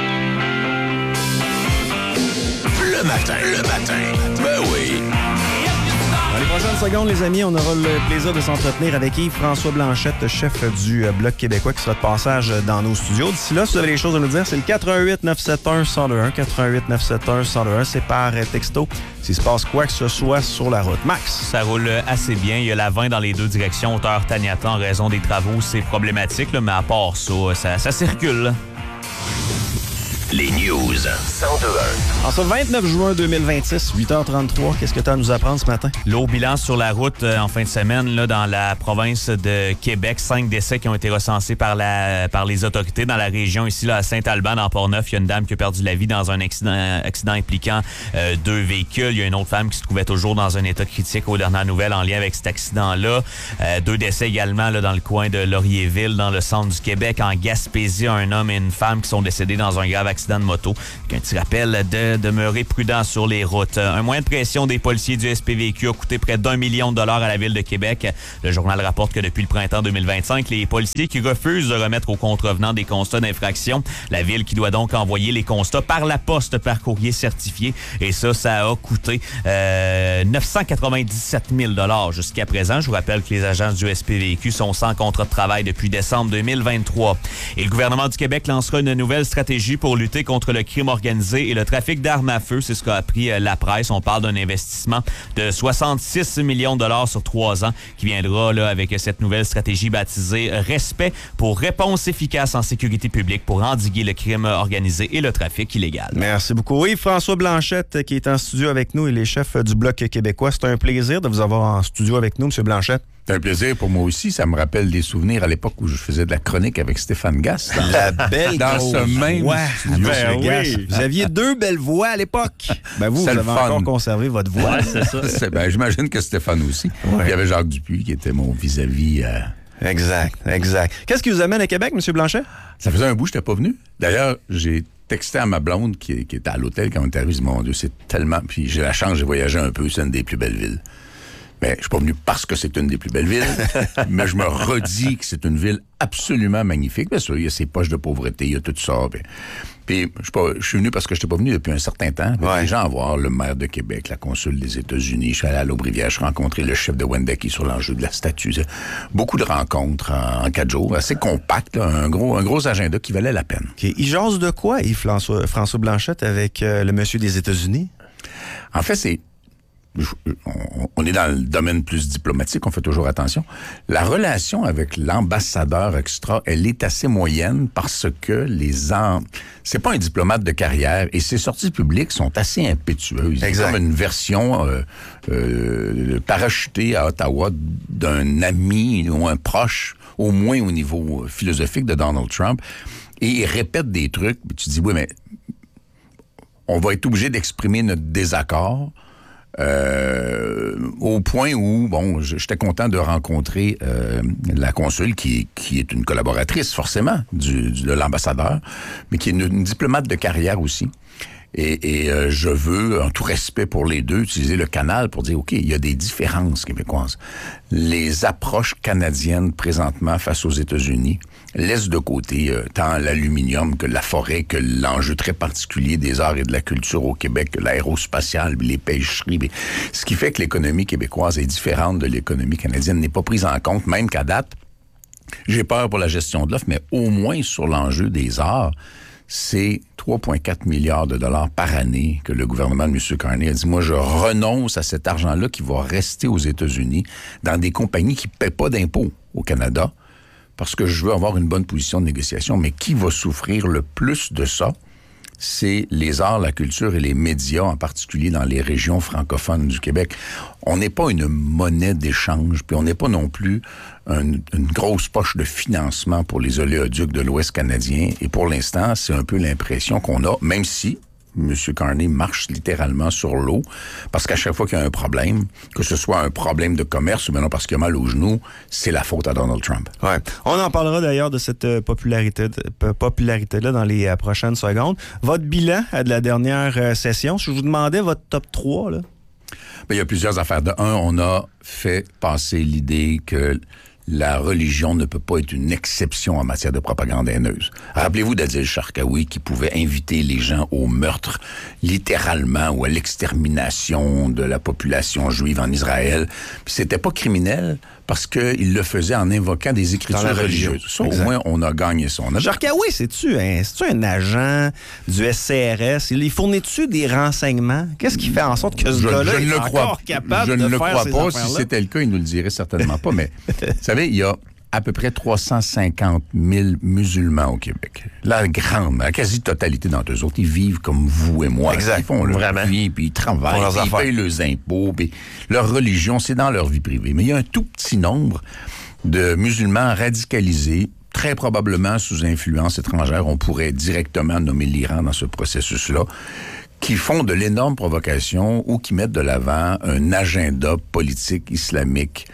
Le matin, le matin. Ben oui. Dans les prochaines secondes, les amis, on aura le plaisir de s'entretenir avec Yves-François Blanchette, chef du Bloc québécois, qui sera de passage dans nos studios. D'ici là, si vous avez des choses à nous dire, c'est le quatre un huit neuf sept un un zéro deux un. quatre un huit neuf sept un un zéro deux un. C'est par texto s'il se passe quoi que ce soit sur la route. Max? Ça roule assez bien. Il y a la vingt dans les deux directions, hauteur Taniata, en raison des travaux. C'est problématique, là, mais à part ça, ça, ça circule. les news. cent deux un. En ce vingt-neuf juin deux mille vingt-six, huit heures trente-trois, qu'est-ce que tu as à nous apprendre ce matin? L'eau bilan sur la route euh, en fin de semaine là, dans la province de Québec. Cinq décès qui ont été recensés par, la, par les autorités dans la région. Ici, là, à Saint-Alban, dans Port-Neuf, il y a une dame qui a perdu la vie dans un accident, accident impliquant euh, deux véhicules. Il y a une autre femme qui se trouvait toujours dans un état critique aux dernières nouvelles en lien avec cet accident-là. Euh, deux décès également là, dans le coin de Laurierville, dans le centre du Québec. En Gaspésie, un homme et une femme qui sont décédés dans un grave accident de moto. Un petit rappel de demeurer prudent sur les routes. Un moyen de pression des policiers du S P V Q a coûté près d'un million de dollars à la Ville de Québec. Le journal rapporte que depuis le printemps deux mille vingt-cinq, les policiers qui refusent de remettre aux contrevenants des constats d'infraction. La Ville qui doit donc envoyer les constats par la poste, par courrier certifié. Et ça, ça a coûté euh, neuf cent quatre-vingt-dix-sept mille dollars jusqu'à présent. Je vous rappelle que les agents du S P V Q sont sans contrat de travail depuis décembre deux mille vingt-trois. Et le gouvernement du Québec lancera une nouvelle stratégie pour lutter contre le crime organisé et le trafic d'armes à feu. C'est ce qu'a appris la presse. On parle d'un investissement de soixante-six millions de dollars sur trois ans qui viendra là, avec cette nouvelle stratégie baptisée Respect pour réponse efficace en sécurité publique pour endiguer le crime organisé et le trafic illégal. Merci beaucoup. Oui, François Blanchette qui est en studio avec nous et les chefs du Bloc québécois. C'est un plaisir de vous avoir en studio avec nous, M. Blanchette. C'est un plaisir pour moi aussi. Ça me rappelle des souvenirs à l'époque où je faisais de la chronique avec Stéphane Gass. Dans, la belle dans grosse ce même voix. studio. Ben oui. Vous aviez deux belles voix à l'époque. Ben vous, vous avez encore conservé votre voix. Ouais, c'est ça. C'est, ben, j'imagine que Stéphane aussi. Ouais. Il y avait Jacques Dupuis qui était mon vis-à-vis. Euh... Exact, exact. Qu'est-ce qui vous amène à Québec, M. Blanchet? Ça faisait un bout, je n'étais pas venu. D'ailleurs, j'ai texté à ma blonde qui, qui était à l'hôtel quand on est arrivé. Je dis, mon Dieu, c'est tellement... Puis j'ai la chance, j'ai voyagé un peu, c'est une des plus belles villes. Mais je suis pas venu parce que c'est une des plus belles villes, mais je me redis que c'est une ville absolument magnifique. Bien sûr, il y a ses poches de pauvreté, il y a tout ça. Puis, puis je, suis pas, je suis venu parce que je n'étais pas venu depuis un certain temps. Ouais. Les gens à voir le maire de Québec, la consul des États-Unis. Je suis allé à l'Aubrivière, je suis rencontré le chef de Wendake sur l'enjeu de la statue. Beaucoup de rencontres en, en quatre jours, assez compact, là, un gros, un gros agenda qui valait la peine. Okay. Il jase de quoi, Yves-François François Blanchette, avec euh, le monsieur des États-Unis? En fait, c'est... On est dans le domaine plus diplomatique, on fait toujours attention. La relation avec l'ambassadeur extra, elle est assez moyenne parce que les en... c'est pas un diplomate de carrière et ses sorties publiques sont assez impétueuses. Exact. C'est comme une version euh, euh, parachutée à Ottawa d'un ami ou un proche, au moins au niveau philosophique de Donald Trump, et il répète des trucs. Tu te dis, oui, mais on va être obligé d'exprimer notre désaccord. Euh, au point où, bon, j'étais content de rencontrer euh, la consul qui, qui est une collaboratrice, forcément, du, du, de l'ambassadeur, mais qui est une, une diplomate de carrière aussi. Et, et euh, je veux, en tout respect pour les deux, utiliser le canal pour dire, OK, il y a des différences québécoises. Les approches canadiennes présentement face aux États-Unis laissent de côté euh, tant l'aluminium que la forêt, que l'enjeu très particulier des arts et de la culture au Québec, que l'aérospatiale, les pêcheries. Mais, ce qui fait que l'économie québécoise est différente de l'économie canadienne, n'est pas prise en compte, même qu'à date, j'ai peur pour la gestion de l'offre, mais au moins sur l'enjeu des arts, c'est trois virgule quatre milliards de dollars par année que le gouvernement de M. Carney a dit, moi, je renonce à cet argent-là qui va rester aux États-Unis dans des compagnies qui ne paient pas d'impôts au Canada parce que je veux avoir une bonne position de négociation. Mais qui va souffrir le plus de ça? C'est les arts, la culture et les médias, en particulier dans les régions francophones du Québec. On n'est pas une monnaie d'échange, puis on n'est pas non plus une, une grosse poche de financement pour les oléoducs de l'Ouest canadien. Et pour l'instant, c'est un peu l'impression qu'on a, même si M. Carney marche littéralement sur l'eau, parce qu'à chaque fois qu'il y a un problème, que ce soit un problème de commerce ou maintenant parce qu'il a mal aux genoux, c'est la faute à Donald Trump. Ouais. On en parlera d'ailleurs de cette euh, popularité, de, popularité-là dans les euh, prochaines secondes. Votre bilan euh, de la dernière euh, session, si je vous demandais votre top trois, là? Bien, il y a plusieurs affaires. De un, on a fait passer l'idée que la religion ne peut pas être une exception en matière de propagande haineuse. Rappelez-vous d'Adil Sharkawi qui pouvait inviter les gens au meurtre, littéralement, ou à l'extermination de la population juive en Israël. Puis c'était pas criminel parce qu'il le faisait en invoquant des écritures religieuses. Ça, au moins, on a gagné ça. A... Sharkawi, c'est-tu un, c'est-tu un agent du S C R S? Il fournit-tu des renseignements? Qu'est-ce qui fait en sorte que ce je, gars-là je est encore crois, capable je de faire ces affaires-là? Je ne le crois pas. Si c'était le cas, il ne nous le dirait certainement pas. Mais, vous savez, il y a, à peu près trois cent cinquante mille musulmans au Québec. La grande, la quasi-totalité d'entre eux autres, ils vivent comme vous et moi. Exact. Ils font leur Vraiment. vie, puis ils travaillent, Font leurs puis ils affaires. payent leurs impôts, puis leur religion, c'est dans leur vie privée. Mais il y a un tout petit nombre de musulmans radicalisés, très probablement sous influence étrangère. On pourrait directement nommer l'Iran dans ce processus-là, qui font de l'énorme provocation ou qui mettent de l'avant un agenda politique islamique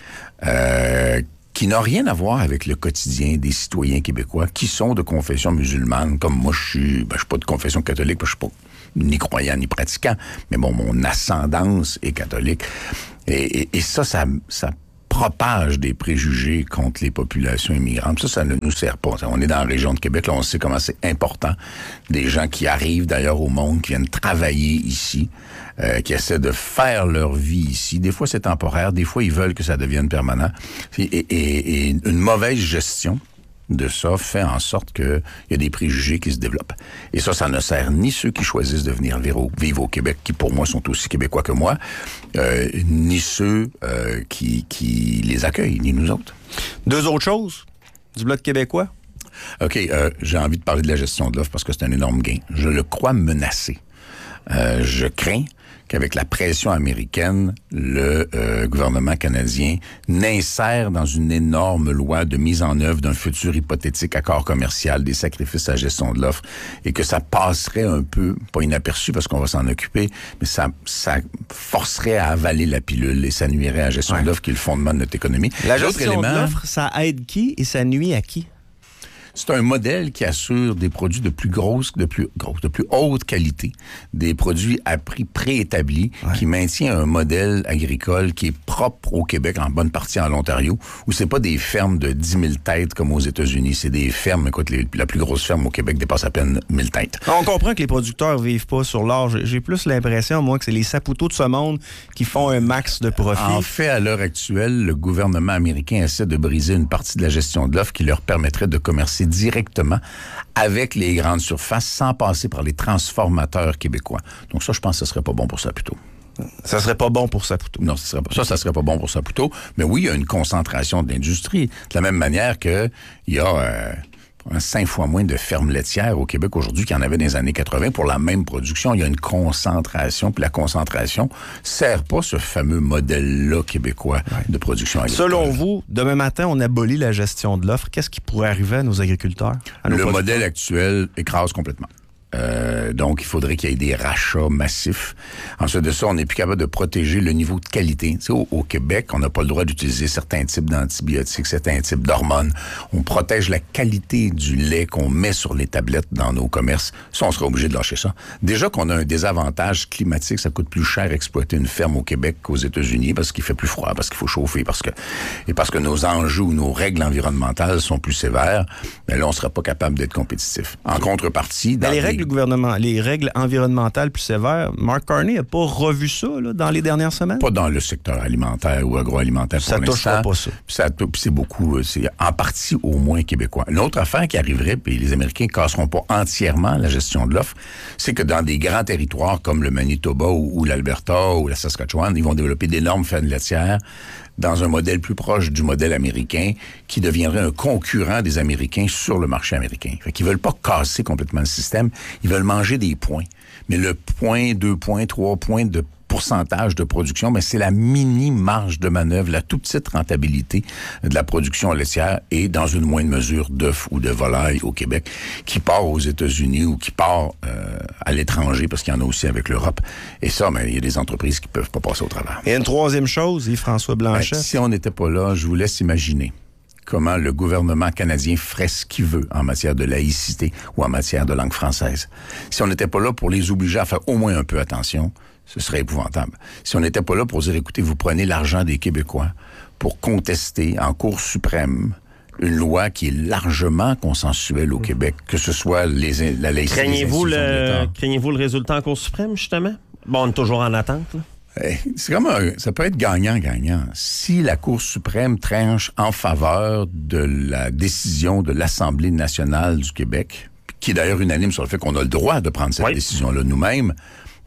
euh, qui n'a rien à voir avec le quotidien des citoyens québécois qui sont de confession musulmane, comme moi je suis, ben, je suis pas de confession catholique, parce que je suis pas ni croyant ni pratiquant, mais bon, mon ascendance est catholique. Et, et, et ça, ça, ça propage des préjugés contre les populations immigrantes. Ça, ça ne nous sert pas. On est dans la région de Québec, là, on sait comment c'est important. Des gens qui arrivent d'ailleurs au monde, qui viennent travailler ici, euh, qui essaient de faire leur vie ici. Des fois, c'est temporaire. Des fois, ils veulent que ça devienne permanent. Et, et, et une mauvaise gestion de ça fait en sorte qu'il y a des préjugés qui se développent. Et ça, ça ne sert ni ceux qui choisissent de venir vivre au, vivre au Québec, qui pour moi sont aussi québécois que moi, euh, ni ceux euh, qui, qui les accueillent, ni nous autres. Deux autres choses du Bloc québécois. OK, euh, j'ai envie de parler de la gestion de l'offre parce que c'est un énorme gain. Je le crois menacé. Euh, je crains qu'avec la pression américaine, le euh, gouvernement canadien n'insère dans une énorme loi de mise en œuvre d'un futur hypothétique accord commercial des sacrifices à la gestion de l'offre et que ça passerait un peu, pas inaperçu parce qu'on va s'en occuper, mais ça, ça forcerait à avaler la pilule et ça nuirait à la gestion ouais. de l'offre qui est le fondement de notre économie. La L'autre gestion élément, de l'offre, ça aide qui et ça nuit à qui? c'est un modèle qui assure des produits de plus grosse, de plus grosse, de plus haute qualité, des produits à prix préétablis, ouais. qui maintient un modèle agricole qui est propre au Québec, en bonne partie en Ontario, où c'est pas des fermes de dix mille têtes comme aux États-Unis, c'est des fermes, écoute, les, la plus grosse ferme au Québec dépasse à peine mille têtes. On comprend que les producteurs vivent pas sur l'or. J'ai plus l'impression, moi, que c'est les sapoteaux de ce monde qui font un max de profit. En fait, à l'heure actuelle, le gouvernement américain essaie de briser une partie de la gestion de l'offre qui leur permettrait de commercer directement avec les grandes surfaces sans passer par les transformateurs québécois. Donc ça, je pense que ce serait pas bon pour Saputo. Ça serait pas bon pour Saputo. Non, ça, serait pas, ça, ça serait pas bon pour Saputo. Mais oui, il y a une concentration de l'industrie. De la même manière que il y a euh, cinq fois moins de fermes laitières au Québec aujourd'hui qu'il y en avait dans les années quatre-vingt pour la même production. Il y a une concentration, puis la concentration sert pas ce fameux modèle-là québécois ouais. de production agricole. Selon vous, demain matin, on abolit la gestion de l'offre. Qu'est-ce qui pourrait arriver à nos agriculteurs? À nos Le modèle actuel écrase complètement. Euh, donc, il faudrait qu'il y ait des rachats massifs. Ensuite de ça, on n'est plus capable de protéger le niveau de qualité. Tu sais, au, au Québec, on n'a pas le droit d'utiliser certains types d'antibiotiques, certains types d'hormones. On protège la qualité du lait qu'on met sur les tablettes dans nos commerces. Ça, on serait obligé de lâcher ça. Déjà qu'on a un désavantage climatique, ça coûte plus cher exploiter une ferme au Québec qu'aux États-Unis parce qu'il fait plus froid, parce qu'il faut chauffer, parce que et parce que nos enjeux ou nos règles environnementales sont plus sévères. Mais là, on ne serait pas capable d'être compétitif. En contrepartie, dans les règles le gouvernement, les règles environnementales plus sévères, Mark Carney n'a pas revu ça là, dans les dernières semaines? Pas dans le secteur alimentaire ou agroalimentaire ça pour l'instant. Ça touchera pas ça. Puis ça, puis c'est beaucoup, c'est en partie au moins québécois. L'autre affaire qui arriverait, puis les Américains ne casseront pas entièrement la gestion de l'offre, c'est que dans des grands territoires comme le Manitoba ou, ou l'Alberta ou la Saskatchewan, ils vont développer d'énormes fermes laitières dans un modèle plus proche du modèle américain qui deviendrait un concurrent des Américains sur le marché américain. Fait qu'ils veulent pas casser complètement le système, ils veulent manger des points. Mais le point, deux points, trois points de pourcentage de production, mais c'est la mini marge de manœuvre, la toute petite rentabilité de la production laitière et dans une moindre mesure d'œufs ou de volailles au Québec qui part aux États-Unis ou qui part euh, à l'étranger parce qu'il y en a aussi avec l'Europe. Et ça, ben, il y a des entreprises qui peuvent pas passer au travers. Et une troisième chose, Yves-François Blanchet. Ben, si on n'était pas là, je vous laisse imaginer comment le gouvernement canadien ferait ce qu'il veut en matière de laïcité ou en matière de langue française. Si on n'était pas là pour les obliger à faire au moins un peu attention, ce serait épouvantable. Si on n'était pas là pour dire, écoutez, vous prenez l'argent des Québécois pour contester en Cour suprême une loi qui est largement consensuelle au Québec, que ce soit les, la laïcité des institutions de l'État. Craignez-vous le résultat en Cour suprême, justement? Bon, on est toujours en attente, là. C'est comme un, ça peut être gagnant-gagnant. Si la Cour suprême tranche en faveur de la décision de l'Assemblée nationale du Québec, qui est d'ailleurs unanime sur le fait qu'on a le droit de prendre cette oui. décision-là nous-mêmes,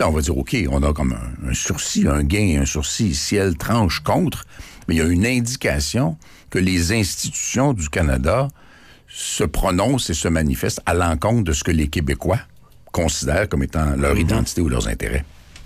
Là, on va dire, OK, on a comme un, un sursis, un gain, un sursis. Si elle tranche contre, mais il y a une indication que les institutions du Canada se prononcent et se manifestent à l'encontre de ce que les Québécois considèrent comme étant leur identité ou leurs intérêts.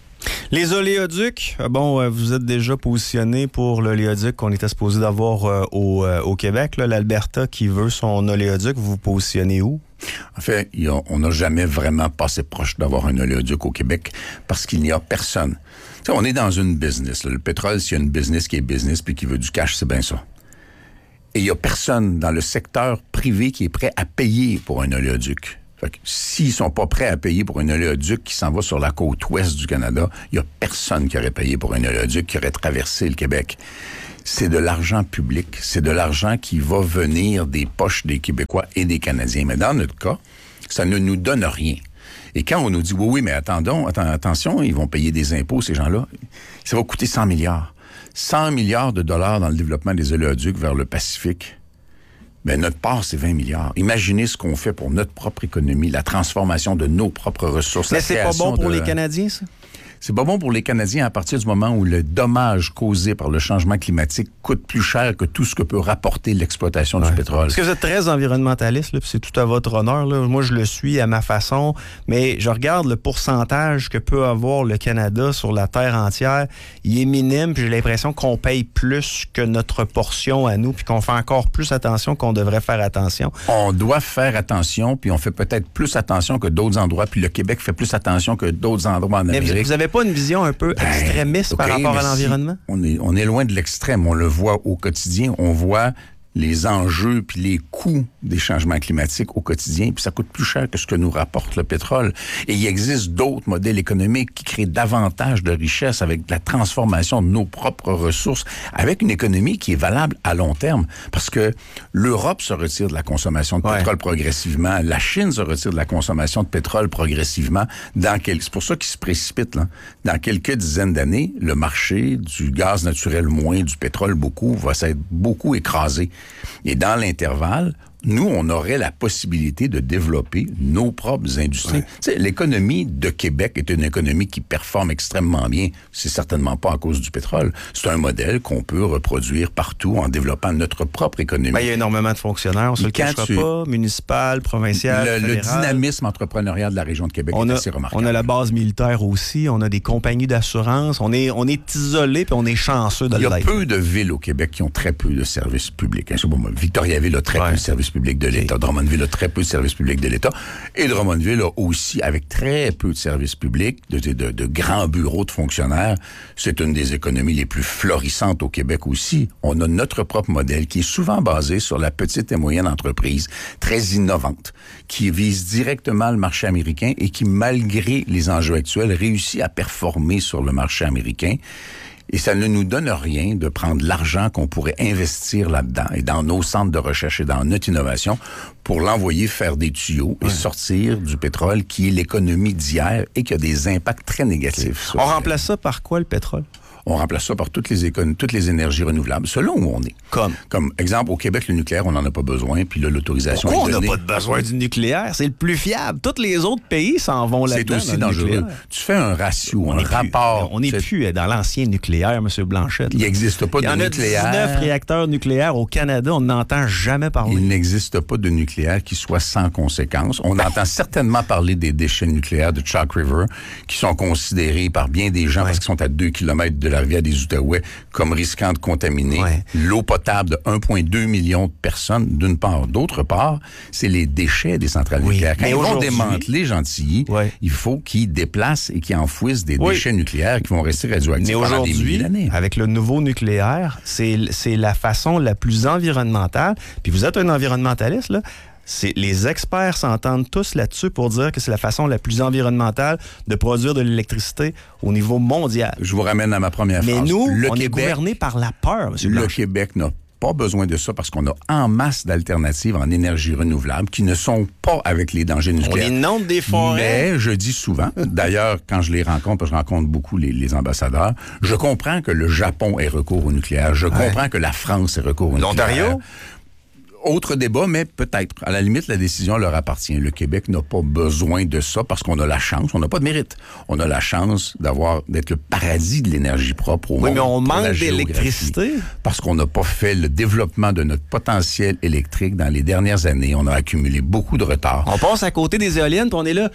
Les oléoducs, bon, vous êtes déjà positionné pour l'oléoduc qu'on était supposé d'avoir euh, au, euh, au Québec, là, l'Alberta qui veut son oléoduc. Vous vous positionnez où? En fait, il y a, on n'a jamais vraiment passé proche d'avoir un oléoduc au Québec parce qu'il n'y a personne. Tu sais, on est dans une business. Là. Le pétrole, s'il y a une business qui est business puis qui veut du cash, c'est bien ça. Et il n'y a personne dans le secteur privé qui est prêt à payer pour un oléoduc. Fait que s'ils sont pas prêts à payer pour un oléoduc qui s'en va sur la côte ouest du Canada, il y a personne qui aurait payé pour un oléoduc qui aurait traversé le Québec. C'est de l'argent public, c'est de l'argent qui va venir des poches des Québécois et des Canadiens. Mais dans notre cas, ça ne nous donne rien. Et quand on nous dit, oui, oui, mais attendons, atten- attention, ils vont payer des impôts, ces gens-là, ça va coûter cent milliards. cent milliards de dollars dans le développement des oléoducs vers le Pacifique. Bien, notre part, c'est vingt milliards. Imaginez ce qu'on fait pour notre propre économie, la transformation de nos propres ressources. Mais c'est pas bon pour de... les Canadiens, ça? C'est pas bon pour les Canadiens à partir du moment où le dommage causé par le changement climatique coûte plus cher que tout ce que peut rapporter l'exploitation ouais. du pétrole. Parce que vous êtes très environnementaliste, là, puis c'est tout à votre honneur. Là. Moi, je le suis à ma façon, mais je regarde le pourcentage que peut avoir le Canada sur la terre entière. Il est minime, puis j'ai l'impression qu'on paye plus que notre portion à nous, puis qu'on fait encore plus attention qu'on devrait faire attention. On doit faire attention, puis on fait peut-être plus attention que d'autres endroits, puis le Québec fait plus attention que d'autres endroits en mais Amérique. Vous n'avez pas une vision un peu ben, extrémiste okay, par rapport à l'environnement? Si on est, on est loin de l'extrême. On le voit au quotidien. On voit les enjeux puis les coûts des changements climatiques au quotidien, puis ça coûte plus cher que ce que nous rapporte le pétrole. Et il existe d'autres modèles économiques qui créent davantage de richesses avec la transformation de nos propres ressources, avec une économie qui est valable à long terme. Parce que l'Europe se retire de la consommation de ouais. pétrole progressivement, la Chine se retire de la consommation de pétrole progressivement. Dans quel... C'est pour ça qu'ils se précipitent. Là. Dans quelques dizaines d'années, le marché du gaz naturel moins, du pétrole beaucoup, va s'être beaucoup écrasé. Et dans l'intervalle, nous, on aurait la possibilité de développer nos propres industries. Ouais. Tu sais, l'économie de Québec est une économie qui performe extrêmement bien. C'est certainement pas à cause du pétrole. C'est un modèle qu'on peut reproduire partout en développant notre propre économie. Ben, il y a énormément de fonctionnaires, on se le cachera tu... pas, municipal, provincial, le, fédéral. Le dynamisme entrepreneurial de la région de Québec on est a, assez remarquable. On a la base militaire aussi, on a des compagnies d'assurance, on est, on est isolé puis on est chanceux de l'être. Il y a peu de villes au Québec qui ont très peu de services publics. Hein, bon, Victoriaville a très ouais. peu de services publics de l'État. Okay. Drummondville a très peu de services publics de l'État. Et Drummondville a aussi, avec très peu de services publics, de, de, de, de grands bureaux de fonctionnaires, c'est une des économies les plus florissantes au Québec aussi. On a notre propre modèle qui est souvent basé sur la petite et moyenne entreprise, très innovante, qui vise directement le marché américain et qui, malgré les enjeux actuels, réussit à performer sur le marché américain. Et ça ne nous donne rien de prendre l'argent qu'on pourrait investir là-dedans et dans nos centres de recherche et dans notre innovation pour l'envoyer faire des tuyaux et ouais. sortir du pétrole qui est l'économie d'hier et qui a des impacts très négatifs. On remplace ça par quoi, le pétrole? On remplace ça par toutes les économies, toutes les énergies renouvelables, selon où on est. Comme? Comme exemple, au Québec, le nucléaire, on n'en a pas besoin, puis là, l'autorisation Pourquoi est donnée. on n'a pas besoin du nucléaire? C'est le plus fiable. Tous les autres pays s'en vont là-dedans. C'est aussi dangereux. Tu fais un ratio, on un rapport. Plus, on n'est plus dans l'ancien nucléaire, M. Blanchette. Il n'existe pas de nucléaire. Il y en a dix-neuf réacteurs nucléaires au Canada, on n'entend jamais parler. Il n'existe pas de nucléaire qui soit sans conséquences. On entend certainement parler des déchets nucléaires de Chalk River, qui sont considérés par bien des gens, ouais. parce qu'ils sont à deux kilomètres de la rivière des Outaouais, comme risquant de contaminer ouais. l'eau potable de un virgule deux million de personnes, d'une part. D'autre part, c'est les déchets des centrales oui. nucléaires. Quand ils vont démanteler Gentilly, ouais. il faut qu'ils déplacent et qu'ils enfouissent des oui. déchets nucléaires qui vont rester radioactifs Mais pendant des milliers d'années. Avec le nouveau nucléaire, c'est, c'est la façon la plus environnementale. Puis vous êtes un environnementaliste, là. C'est, les experts s'entendent tous là-dessus pour dire que c'est la façon la plus environnementale de produire de l'électricité au niveau mondial. Je vous ramène à ma première Mais phrase. Mais nous, le on Québec, est gouverné par la peur, M. Le Québec n'a pas besoin de ça parce qu'on a en masse d'alternatives en énergie renouvelable qui ne sont pas avec les dangers nucléaires. On inonde des forêts. Mais je dis souvent, d'ailleurs, quand je les rencontre, parce que je rencontre beaucoup les, les ambassadeurs, je comprends que le Japon ait recours au nucléaire. Je ouais. comprends que la France ait recours au L'Ontario? nucléaire. autre débat, mais peut-être. À la limite, la décision leur appartient. Le Québec n'a pas besoin de ça parce qu'on a la chance, on n'a pas de mérite. On a la chance d'avoir d'être le paradis de l'énergie propre au oui, monde. mais on manque d'électricité. Parce qu'on n'a pas fait le développement de notre potentiel électrique dans les dernières années. On a accumulé beaucoup de retard. On passe à côté des éoliennes, puis on est là...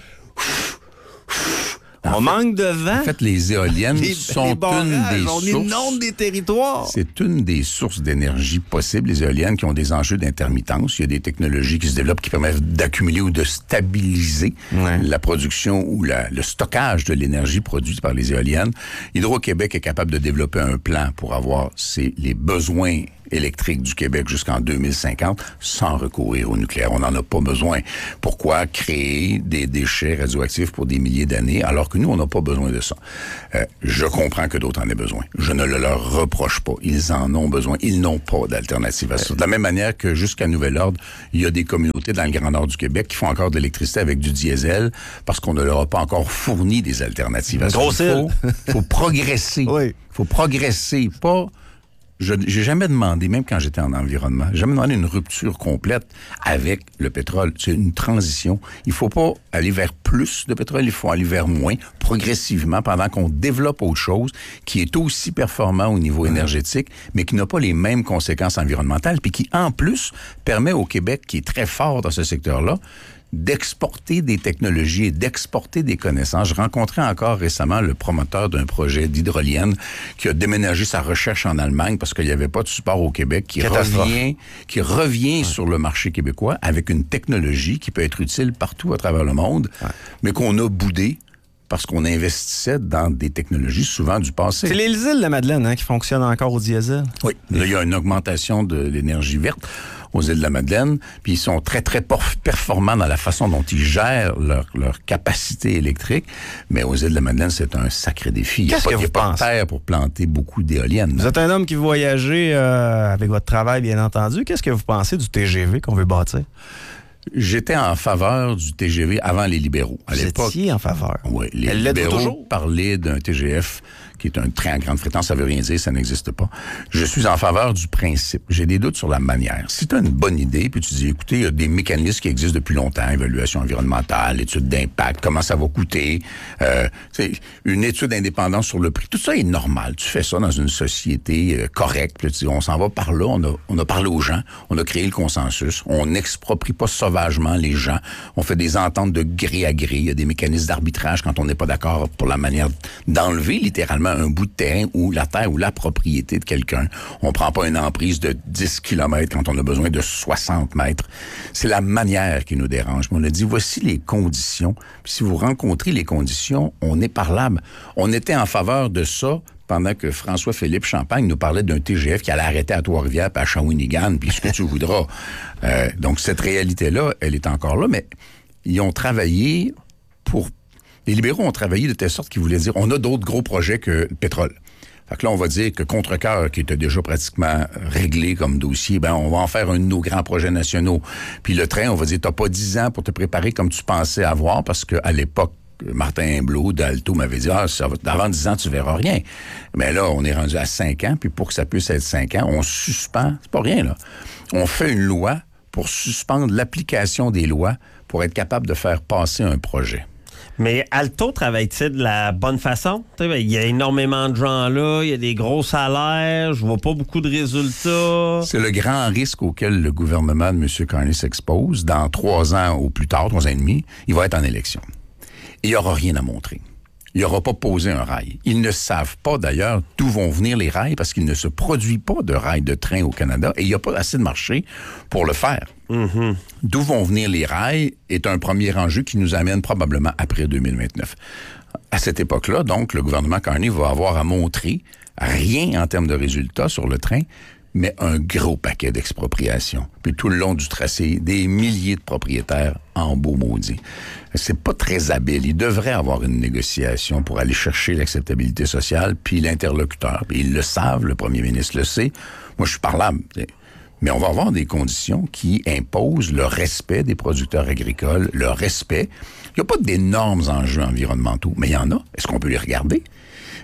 On en manque fait, de vent. En fait, les éoliennes les, sont les barrages, une des on sources... inonde des territoires. C'est une des sources d'énergie possibles, les éoliennes, qui ont des enjeux d'intermittence. Il y a des technologies qui se développent qui permettent d'accumuler ou de stabiliser ouais. la production ou la, le stockage de l'énergie produite par les éoliennes. Hydro-Québec est capable de développer un plan pour avoir ses, les besoins électrique du Québec jusqu'en deux mille cinquante sans recourir au nucléaire. On n'en a pas besoin. Pourquoi créer des déchets radioactifs pour des milliers d'années alors que nous, on n'a pas besoin de ça? Euh, je comprends que d'autres en aient besoin. Je ne le leur reproche pas. Ils en ont besoin. Ils n'ont pas d'alternative à ça. De la même manière que jusqu'à nouvel ordre, il y a des communautés dans le Grand Nord du Québec qui font encore de l'électricité avec du diesel parce qu'on ne leur a pas encore fourni des alternatives à ça. Il faut, faut progresser. Il oui. faut progresser, pas... Je n'ai jamais demandé, même quand j'étais en environnement, j'ai jamais demandé une rupture complète avec le pétrole. C'est une transition. Il ne faut pas aller vers plus de pétrole, il faut aller vers moins, progressivement, pendant qu'on développe autre chose qui est aussi performant au niveau énergétique, mais qui n'a pas les mêmes conséquences environnementales, puis qui, en plus, permet au Québec, qui est très fort dans ce secteur-là, d'exporter des technologies et d'exporter des connaissances. Je rencontrais encore récemment le promoteur d'un projet d'hydrolienne qui a déménagé sa recherche en Allemagne parce qu'il n'y avait pas de support au Québec, qui revient, qui revient ouais. sur le marché québécois avec une technologie qui peut être utile partout à travers le monde, ouais. mais qu'on a boudé parce qu'on investissait dans des technologies souvent du passé. C'est les îles de la Madeleine hein, qui fonctionnent encore au diesel. Oui, là, il y a une augmentation de l'énergie verte aux îles de la Madeleine, puis ils sont très, très performants dans la façon dont ils gèrent leur, leur capacité électrique, mais aux îles de la Madeleine, c'est un sacré défi. Qu'est-ce il n'y a, que pas, vous il y a pas de terre pour planter beaucoup d'éoliennes. Vous êtes un homme qui voyageait euh, avec votre travail, bien entendu. Qu'est-ce que vous pensez du T G V qu'on veut bâtir? J'étais en faveur du T G V avant les libéraux. À Vous l'époque, étiez en faveur? Oui. Les Elle libéraux parlaient d'un T G F qui est un train à grande fréquence. Ça veut rien dire, ça n'existe pas. Je suis en faveur du principe. J'ai des doutes sur la manière. Si tu as une bonne idée, puis tu dis, écoutez, il y a des mécanismes qui existent depuis longtemps, évaluation environnementale, étude d'impact, comment ça va coûter, euh, une étude indépendante sur le prix. Tout ça est normal. Tu fais ça dans une société euh, correcte. Puis tu dis, on s'en va par là, on a, on a parlé aux gens, on a créé le consensus, on n'exproprie pas sauvagement les gens, on fait des ententes de gré à gré, il y a des mécanismes d'arbitrage quand on n'est pas d'accord pour la manière d'enlever littéralement un bout de terrain ou la terre ou la propriété de quelqu'un. On prend pas une emprise de dix kilomètres quand on a besoin de soixante mètres. C'est la manière qui nous dérange. Mais on a dit, voici les conditions. Puis si vous rencontrez les conditions, on est parlable. On était en faveur de ça pendant que François-Philippe Champagne nous parlait d'un T G F qui allait arrêter à Trois-Rivières puis à Shawinigan, puis ce que tu voudras. Euh, donc cette réalité-là, elle est encore là, mais ils ont travaillé pour... Les libéraux ont travaillé de telle sorte qu'ils voulaient dire, on a d'autres gros projets que le pétrole. Fait que là, on va dire que Contrecœur, qui était déjà pratiquement réglé comme dossier, ben on va en faire un de nos grands projets nationaux. Puis le train, on va dire, t'as pas dix ans pour te préparer comme tu pensais avoir, parce qu'à l'époque, Martin Imblot d'Alto m'avait dit, ah, ça va, avant dix ans, tu verras rien. Mais là, on est rendu à cinq ans, puis pour que ça puisse être cinq ans, on suspend, c'est pas rien, là. On fait une loi pour suspendre l'application des lois pour être capable de faire passer un projet. Mais Alto travaille-t-il de la bonne façon? Il y a énormément de gens là, il y a des gros salaires, je vois pas beaucoup de résultats. C'est le grand risque auquel le gouvernement de M. Carney s'expose. Dans trois ans ou plus tard, trois ans et demi, il va être en élection. Il n'y aura rien à montrer. Il n'aura pas posé un rail. Ils ne savent pas, d'ailleurs, d'où vont venir les rails parce qu'il ne se produit pas de rails de train au Canada et il n'y a pas assez de marché pour le faire. Mm-hmm. D'où vont venir les rails est un premier enjeu qui nous amène probablement après deux mille vingt-neuf. À cette époque-là, donc, le gouvernement Carney va avoir à montrer rien en termes de résultats sur le train, mais un gros paquet d'expropriations. Puis tout le long du tracé, des milliers de propriétaires en beau maudit. C'est pas très habile. Il devrait avoir une négociation pour aller chercher l'acceptabilité sociale, puis l'interlocuteur. Puis ils le savent, le premier ministre le sait. Moi, je suis parlable. Mais on va avoir des conditions qui imposent le respect des producteurs agricoles, le respect. Il n'y a pas d'énormes enjeux environnementaux, mais il y en a. Est-ce qu'on peut les regarder?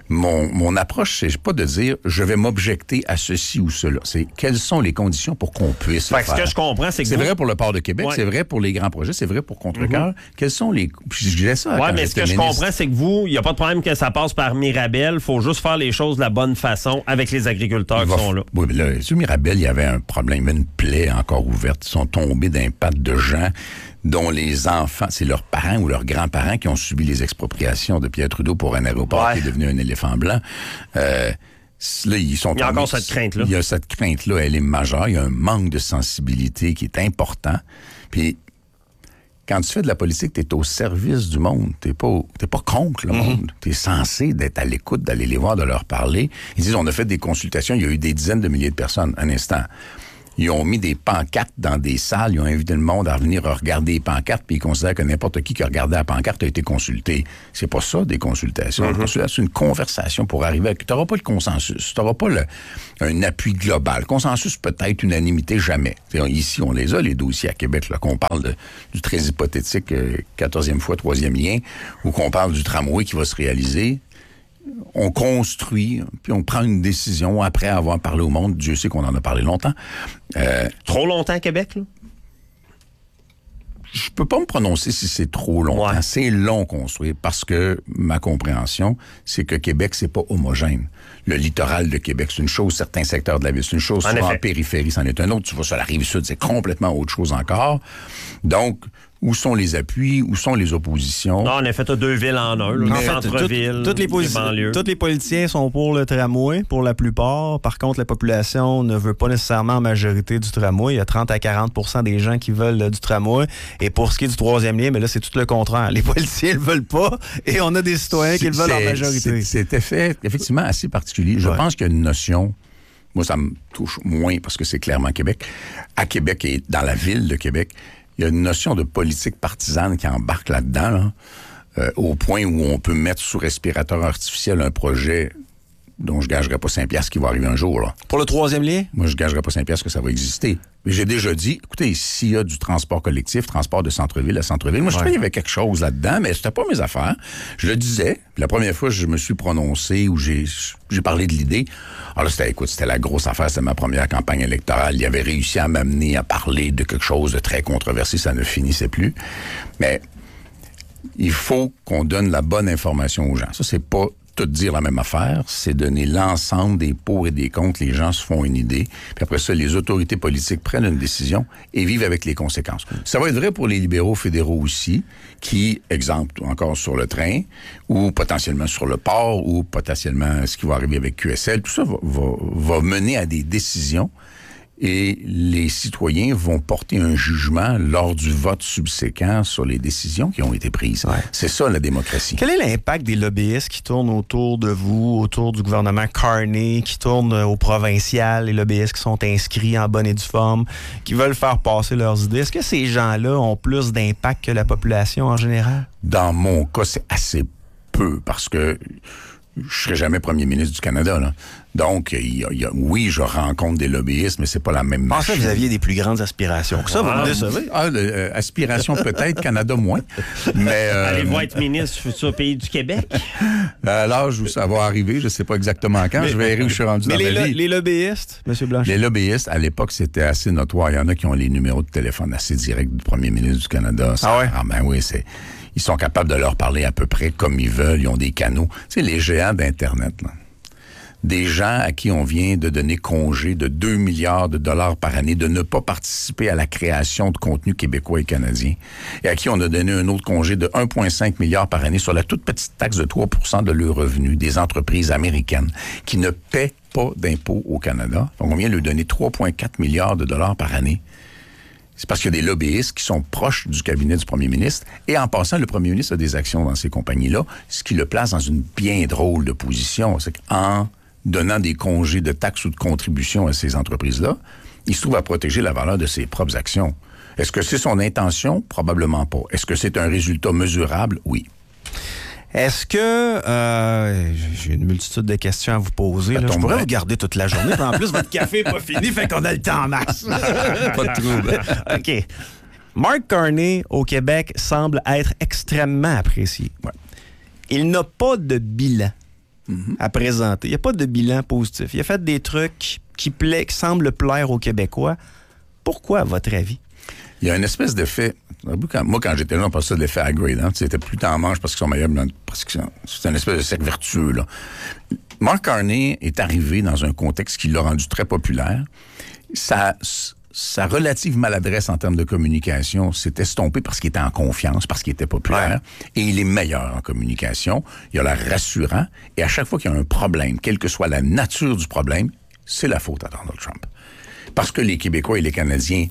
Mon, mon approche, c'est pas de dire je vais m'objecter à ceci ou cela. C'est quelles sont les conditions pour qu'on puisse Fait le que faire. ce que je comprends, c'est que C'est vous- vrai pour le port de Québec, Ouais. c'est vrai pour les grands projets, c'est vrai pour Contrecoeur. Mhm. Quels sont les... Puis je disais ça Oui, quand mais ce que j'étais je ministre. comprends, c'est que vous, il n'y a pas de problème que ça passe par Mirabel. Il faut juste faire les choses de la bonne façon avec les agriculteurs Il qui va sont f- là. Oui, mais là, sur Mirabel, il y avait un problème, il y avait une plaie encore ouverte. Ils sont tombés d'un patte de gens dont les enfants, c'est leurs parents ou leurs grands-parents qui ont subi les expropriations de Pierre Trudeau pour un aéroport Ouais. qui est devenu un éléphant blanc. Euh, là, ils sont Il y a tombés- encore cette crainte-là. Il y a cette crainte-là, elle est majeure. Il y a un manque de sensibilité qui est important. Puis, quand tu fais de la politique, tu es au service du monde. Tu n'es pas, au- t'es pas contre le monde. Tu es censé d'être à l'écoute, d'aller les voir, de leur parler. Ils disent, on a fait des consultations, il y a eu des dizaines de milliers de personnes. Un instant. Ils ont mis des pancartes dans des salles, ils ont invité le monde à venir regarder les pancartes, puis ils considèrent que n'importe qui qui a regardé la pancarte a été consulté. C'est pas ça, des consultations. Une consultation, c'est une conversation pour arriver à... Tu n'auras pas le consensus, tu n'auras pas le- un appui global. Consensus, peut-être, unanimité, jamais. T'sais, ici, on les a, les dossiers à Québec, là, qu'on parle de, du très hypothétique euh, quatorzième fois, troisième lien, ou qu'on parle du tramway qui va se réaliser. On construit, puis on prend une décision après avoir parlé au monde. Dieu sait qu'on en a parlé longtemps. Euh, Trop longtemps à Québec, là? Je peux pas me prononcer si c'est trop longtemps. Ouais. C'est long construire parce que ma compréhension, c'est que Québec, c'est pas homogène. Le littoral de Québec, c'est une chose, certains secteurs de la ville, c'est une chose, En tu vas en effet. périphérie, c'en est un autre, tu vas sur la rive sud, c'est complètement autre chose encore. Donc, où sont les appuis, où sont les oppositions? Non, en effet, t'as deux villes en un, là, En le fait, centre-ville, tout- toutes les, les posi- banlieues. tous les politiciens sont pour le tramway, pour la plupart. Par contre, la population ne veut pas nécessairement en majorité du tramway. Il y a trente à quarante pour cent des gens qui veulent euh, du tramway. Et pour ce qui est du troisième lien, mais là, c'est tout le contraire. Les politiciens ne le veulent pas et on a des citoyens qui le veulent en C'est- majorité. c'est- C'est effet, effectivement assez particulier. Je Ouais. pense qu'il y a une notion, moi ça me touche moins parce que c'est clairement Québec. À Québec et dans la ville de Québec, il y a une notion de politique partisane qui embarque là-dedans, là, euh, au point où on peut mettre sous respirateur artificiel un projet dont je gagerais pas cinq piastres qui va arriver un jour. Là. Pour le troisième lien? Moi, je gagerais pas cinq piastres que ça va exister. Mais j'ai déjà dit, écoutez, s'il y a du transport collectif, transport de centre-ville à centre-ville, moi, je trouvais qu'il y avait quelque chose là-dedans, mais c'était pas mes affaires. Je le disais. Puis la première fois, je me suis prononcé ou j'ai, j'ai parlé de l'idée. Alors là, c'était, écoute, c'était la grosse affaire. C'était ma première campagne électorale. Il avait réussi à m'amener à parler de quelque chose de très controversé. Ça ne finissait plus. Mais il faut qu'on donne la bonne information aux gens. Ça, c'est pas tout dire la même affaire, c'est donner l'ensemble des pour et des contre, les gens se font une idée, puis après ça, les autorités politiques prennent une décision et vivent avec les conséquences. Ça va être vrai pour les libéraux fédéraux aussi, qui, exemple, encore sur le train, ou potentiellement sur le port, ou potentiellement ce qui va arriver avec Q S L, tout ça va, va, va mener à des décisions et les citoyens vont porter un jugement lors du vote subséquent sur les décisions qui ont été prises. Ouais. C'est ça, la démocratie. Quel est l'impact des lobbyistes qui tournent autour de vous, autour du gouvernement Carney, qui tournent au provincial, les lobbyistes qui sont inscrits en bonne et due forme, qui veulent faire passer leurs idées? Est-ce que ces gens-là ont plus d'impact que la population en général? Dans mon cas, c'est assez peu parce que je serai jamais premier ministre du Canada, là. Donc, il y a, il y a, oui, je rencontre des lobbyistes, mais c'est pas la même machine. Je pensais que vous aviez des plus grandes aspirations que ça, vous ah, me décevez. Ah, euh, aspiration peut-être, Canada moins. Mais euh, allez-vous être ministre du futur pays du Québec? À l'âge où ça va arriver, je sais pas exactement quand, mais, je verrai où je suis rendu mais dans les, ma vie. les lobbyistes, M. Blanchet? Les lobbyistes, à l'époque, c'était assez notoire. Il y en a qui ont les numéros de téléphone assez directs du premier ministre du Canada. Ça, ah ouais? Ah ben oui, c'est... Ils sont capables de leur parler à peu près comme ils veulent. Ils ont des canaux. Tu sais, les géants d'Internet, là. Des gens à qui on vient de donner congé de deux milliards de dollars par année de ne pas participer à la création de contenu québécois et canadien. Et à qui on a donné un autre congé de un virgule cinq milliard par année sur la toute petite taxe de trois pour cent de leurs revenus des entreprises américaines qui ne paient pas d'impôts au Canada. Donc, on vient leur donner trois virgule quatre milliards de dollars par année. C'est parce qu'il y a des lobbyistes qui sont proches du cabinet du premier ministre. Et en passant, le premier ministre a des actions dans ces compagnies-là, ce qui le place dans une bien drôle de position. C'est qu'en donnant des congés de taxes ou de contributions à ces entreprises-là, il se trouve à protéger la valeur de ses propres actions. Est-ce que c'est son intention? Probablement pas. Est-ce que c'est un résultat mesurable? Oui. Est-ce que... Euh, j'ai une multitude de questions à vous poser. Là. Je pourrais vrai. vous garder toute la journée. En plus, votre café n'est pas fini, fait qu'on a le temps en masse. Pas de trouble. OK. Mark Carney, au Québec, semble être extrêmement apprécié. Ouais. Il n'a pas de bilan. mm-hmm. à présenter. Il n'y a pas de bilan positif. Il a fait des trucs qui, plaît, qui semblent plaire aux Québécois. Pourquoi, à votre avis? Il y a une espèce d'effet... Quand, moi, quand j'étais là, on parlait ça de l'effet Hagrid. Hein? C'était plus t'en manges parce qu'ils sont meilleurs, parce que c'est une espèce de cercle vertueux. Là. Mark Carney est arrivé dans un contexte qui l'a rendu très populaire. Sa, sa relative maladresse en termes de communication s'est estompée parce qu'il était en confiance, parce qu'il était populaire. Ouais. Et il est meilleur en communication. Il a l'air rassurant. Et à chaque fois qu'il y a un problème, quelle que soit la nature du problème, c'est la faute à Donald Trump. Parce que les Québécois et les Canadiens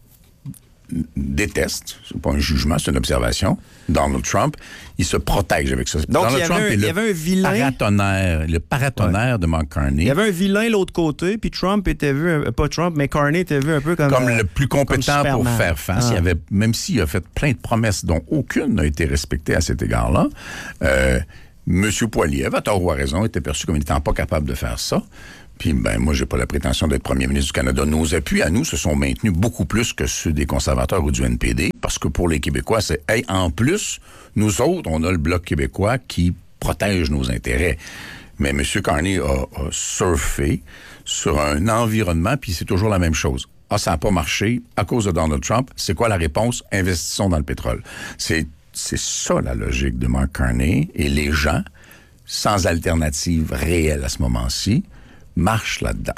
déteste, c'est pas un jugement, c'est une observation, Donald Trump, il se protège avec ça. Donc, Donald il y Trump avait un, est il y le avait un vilain... paratonnerre, le paratonnerre ouais. de Mark Carney. Il y avait un vilain de l'autre côté, puis Trump était vu, pas Trump, mais Carney était vu un peu comme... Comme euh, le plus compétent pour faire face. Ah. Il avait, même s'il a fait plein de promesses dont aucune n'a été respectée à cet égard-là, euh, M. Poilievre, à tort ou à raison, était perçu comme n'étant pas capable de faire ça. Puis, ben, moi, j'ai pas la prétention d'être premier ministre du Canada. Nos appuis à nous se sont maintenus beaucoup plus que ceux des conservateurs ou du N P D, parce que pour les Québécois, c'est, hey, en plus, nous autres, on a le Bloc québécois qui protège nos intérêts. Mais M. Carney a, a surfé sur un environnement, puis c'est toujours la même chose. Ah, ça n'a pas marché à cause de Donald Trump. C'est quoi la réponse? Investissons dans le pétrole. C'est, c'est ça, la logique de Mark Carney. Et les gens, sans alternative réelle à ce moment-ci, marche là-dedans.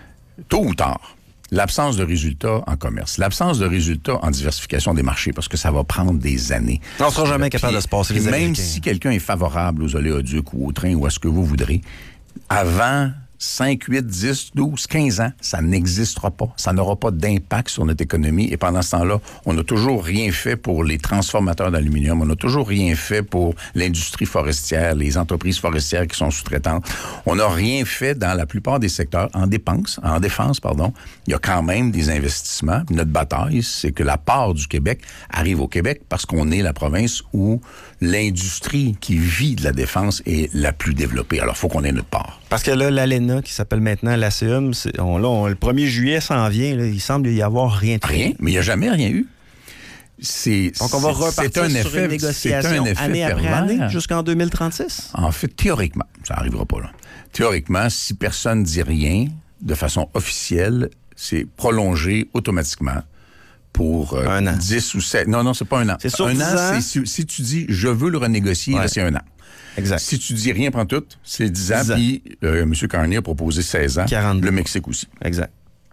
Tôt ou tard, l'absence de résultats en commerce, l'absence de résultats en diversification des marchés, parce que ça va prendre des années. On ne sera jamais capable de se passer les Américains. Même si quelqu'un est favorable aux oléoducs ou au train ou à ce que vous voudrez, avant cinq, huit, dix, douze, quinze ans, ça n'existera pas. Ça n'aura pas d'impact sur notre économie. Et pendant ce temps-là, on n'a toujours rien fait pour les transformateurs d'aluminium. On n'a toujours rien fait pour l'industrie forestière, les entreprises forestières qui sont sous-traitantes. On n'a rien fait dans la plupart des secteurs en dépenses, en défense, pardon. Il y a quand même des investissements. Notre bataille, c'est que la part du Québec arrive au Québec parce qu'on est la province où l'industrie qui vit de la défense est la plus développée. Alors, il faut qu'on ait notre part. Parce que là, l'A L E N A, qui s'appelle maintenant l'A C E M, on, là, on, le premier juillet s'en vient, là, il semble y avoir rien de Rien, mais il n'y a jamais rien eu. C'est, Donc, on va repartir c'est un sur effet, une négociation c'est un effet année après pervers. année jusqu'en deux mille trente-six? En fait, théoriquement, ça n'arrivera pas là. Théoriquement, si personne ne dit rien, de façon officielle, c'est prolongé automatiquement pour euh, un an. dix ou sept... Non, non, c'est pas un an. C'est sur un dix an, ans. c'est si, si tu dis « je veux le renégocier ouais. », là, c'est un an. Exact. Si tu dis rien pendant tout, c'est dix ans. Puis euh, M. Carney a proposé seize ans. quarante-deux. Le Mexique aussi. Exact.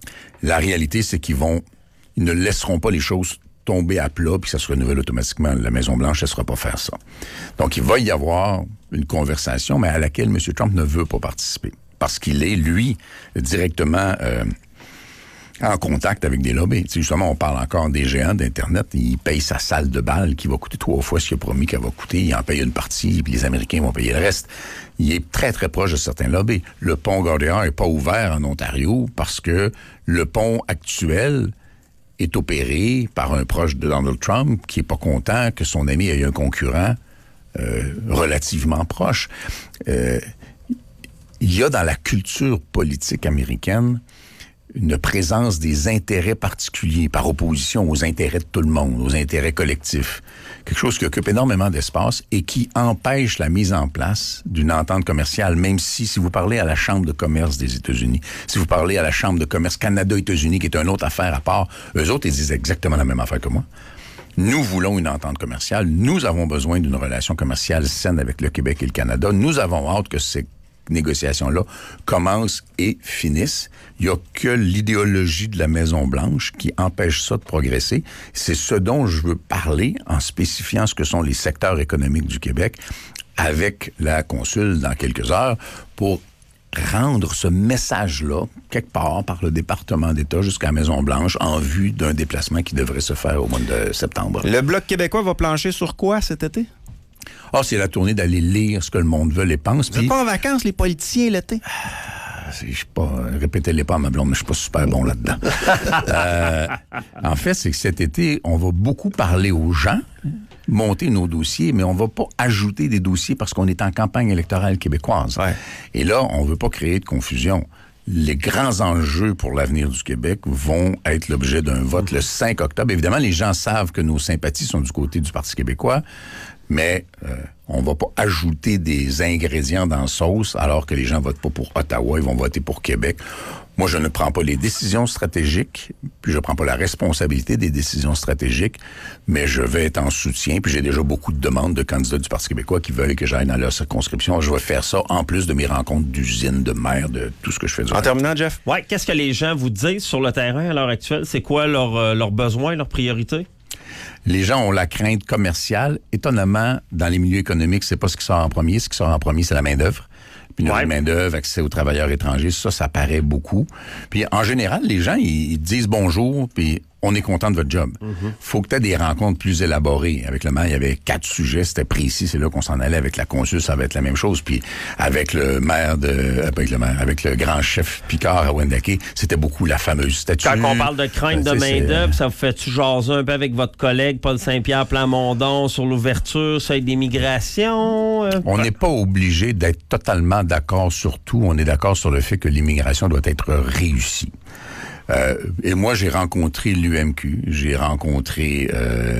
La réalité, c'est qu'ils vont... Ils ne laisseront pas les choses tomber à plat puis ça se renouvelle automatiquement. La Maison-Blanche ne laissera pas faire ça. Donc, il va y avoir une conversation, mais à laquelle M. Trump ne veut pas participer. Parce qu'il est, lui, directement... Euh, en contact avec des lobbies. Tu sais, justement, on parle encore des géants d'Internet. Il paye sa salle de bal qui va coûter trois fois ce qu'il a promis qu'elle va coûter. Il en paye une partie, puis les Américains vont payer le reste. Il est très, très proche de certains lobbies. Le pont Gordon n'est pas ouvert en Ontario parce que le pont actuel est opéré par un proche de Donald Trump qui est pas content que son ami ait un concurrent euh, relativement proche. Euh, il y a dans la culture politique américaine une présence des intérêts particuliers par opposition aux intérêts de tout le monde, aux intérêts collectifs. Quelque chose qui occupe énormément d'espace et qui empêche la mise en place d'une entente commerciale, même si, si vous parlez à la Chambre de commerce des États-Unis, si vous parlez à la Chambre de commerce Canada-États-Unis, qui est une autre affaire à part, eux autres, ils disent exactement la même affaire que moi. Nous voulons une entente commerciale. Nous avons besoin d'une relation commerciale saine avec le Québec et le Canada. Nous avons hâte que ces négociations-là commencent et finissent. Il n'y a que l'idéologie de la Maison-Blanche qui empêche ça de progresser. C'est ce dont je veux parler en spécifiant ce que sont les secteurs économiques du Québec avec la consul dans quelques heures pour rendre ce message-là, quelque part, par le département d'État jusqu'à la Maison-Blanche en vue d'un déplacement qui devrait se faire au mois de septembre. Le Bloc québécois va plancher sur quoi cet été? Ah, c'est la tournée d'aller lire ce que le monde veut et pense. Vous n'êtes pas en vacances, les politiciens, l'été? Je sais pas, répétez-les pas à ma blonde, mais je suis pas super bon là-dedans. euh, en fait, c'est que cet été, on va beaucoup parler aux gens, monter nos dossiers, mais on va pas ajouter des dossiers parce qu'on est en campagne électorale québécoise. Ouais. Et là, on veut pas créer de confusion. les grands enjeux pour l'avenir du Québec vont être l'objet d'un vote le cinq octobre. Évidemment, les gens savent que nos sympathies sont du côté du Parti québécois, mais euh, on va pas ajouter des ingrédients dans la sauce alors que les gens votent pas pour Ottawa, ils vont voter pour Québec. Moi, je ne prends pas les décisions stratégiques, puis je prends pas la responsabilité des décisions stratégiques, mais je vais être en soutien, puis j'ai déjà beaucoup de demandes de candidats du Parti québécois qui veulent que j'aille dans leur circonscription. Je vais faire ça en plus de mes rencontres d'usines, de maires, de tout ce que je fais. En terminant, Jeff? Ouais, qu'est-ce que les gens vous disent sur le terrain à l'heure actuelle? C'est quoi leurs euh, leurs besoins, leurs priorités? Les gens ont la crainte commerciale. Étonnamment, dans les milieux économiques, c'est pas ce qui sort en premier. Ce qui sort en premier, c'est la main-d'œuvre. Puis la main-d'œuvre, accès aux travailleurs étrangers, ça, ça paraît beaucoup. Puis en général, les gens, ils, ils disent bonjour, puis on est content de votre job. Mm-hmm. Faut que tu aies des rencontres plus élaborées. Avec le maire, il y avait quatre sujets, c'était précis, c'est là qu'on s'en allait. Avec la consul, ça va être la même chose. Puis avec le maire de... Avec le maire, avec le grand chef Picard à Wendake, c'était beaucoup la fameuse statue. Quand on parle de crainte de main-d'œuvre, ça vous fait-tu jaser un peu avec votre collègue Paul Saint-Pierre Plamondon sur l'ouverture, seuil d'immigration? Euh... On n'est pas obligé d'être totalement d'accord sur tout. On est d'accord sur le fait que l'immigration doit être réussie. Euh, et moi, j'ai rencontré l'U M Q, j'ai rencontré... Euh,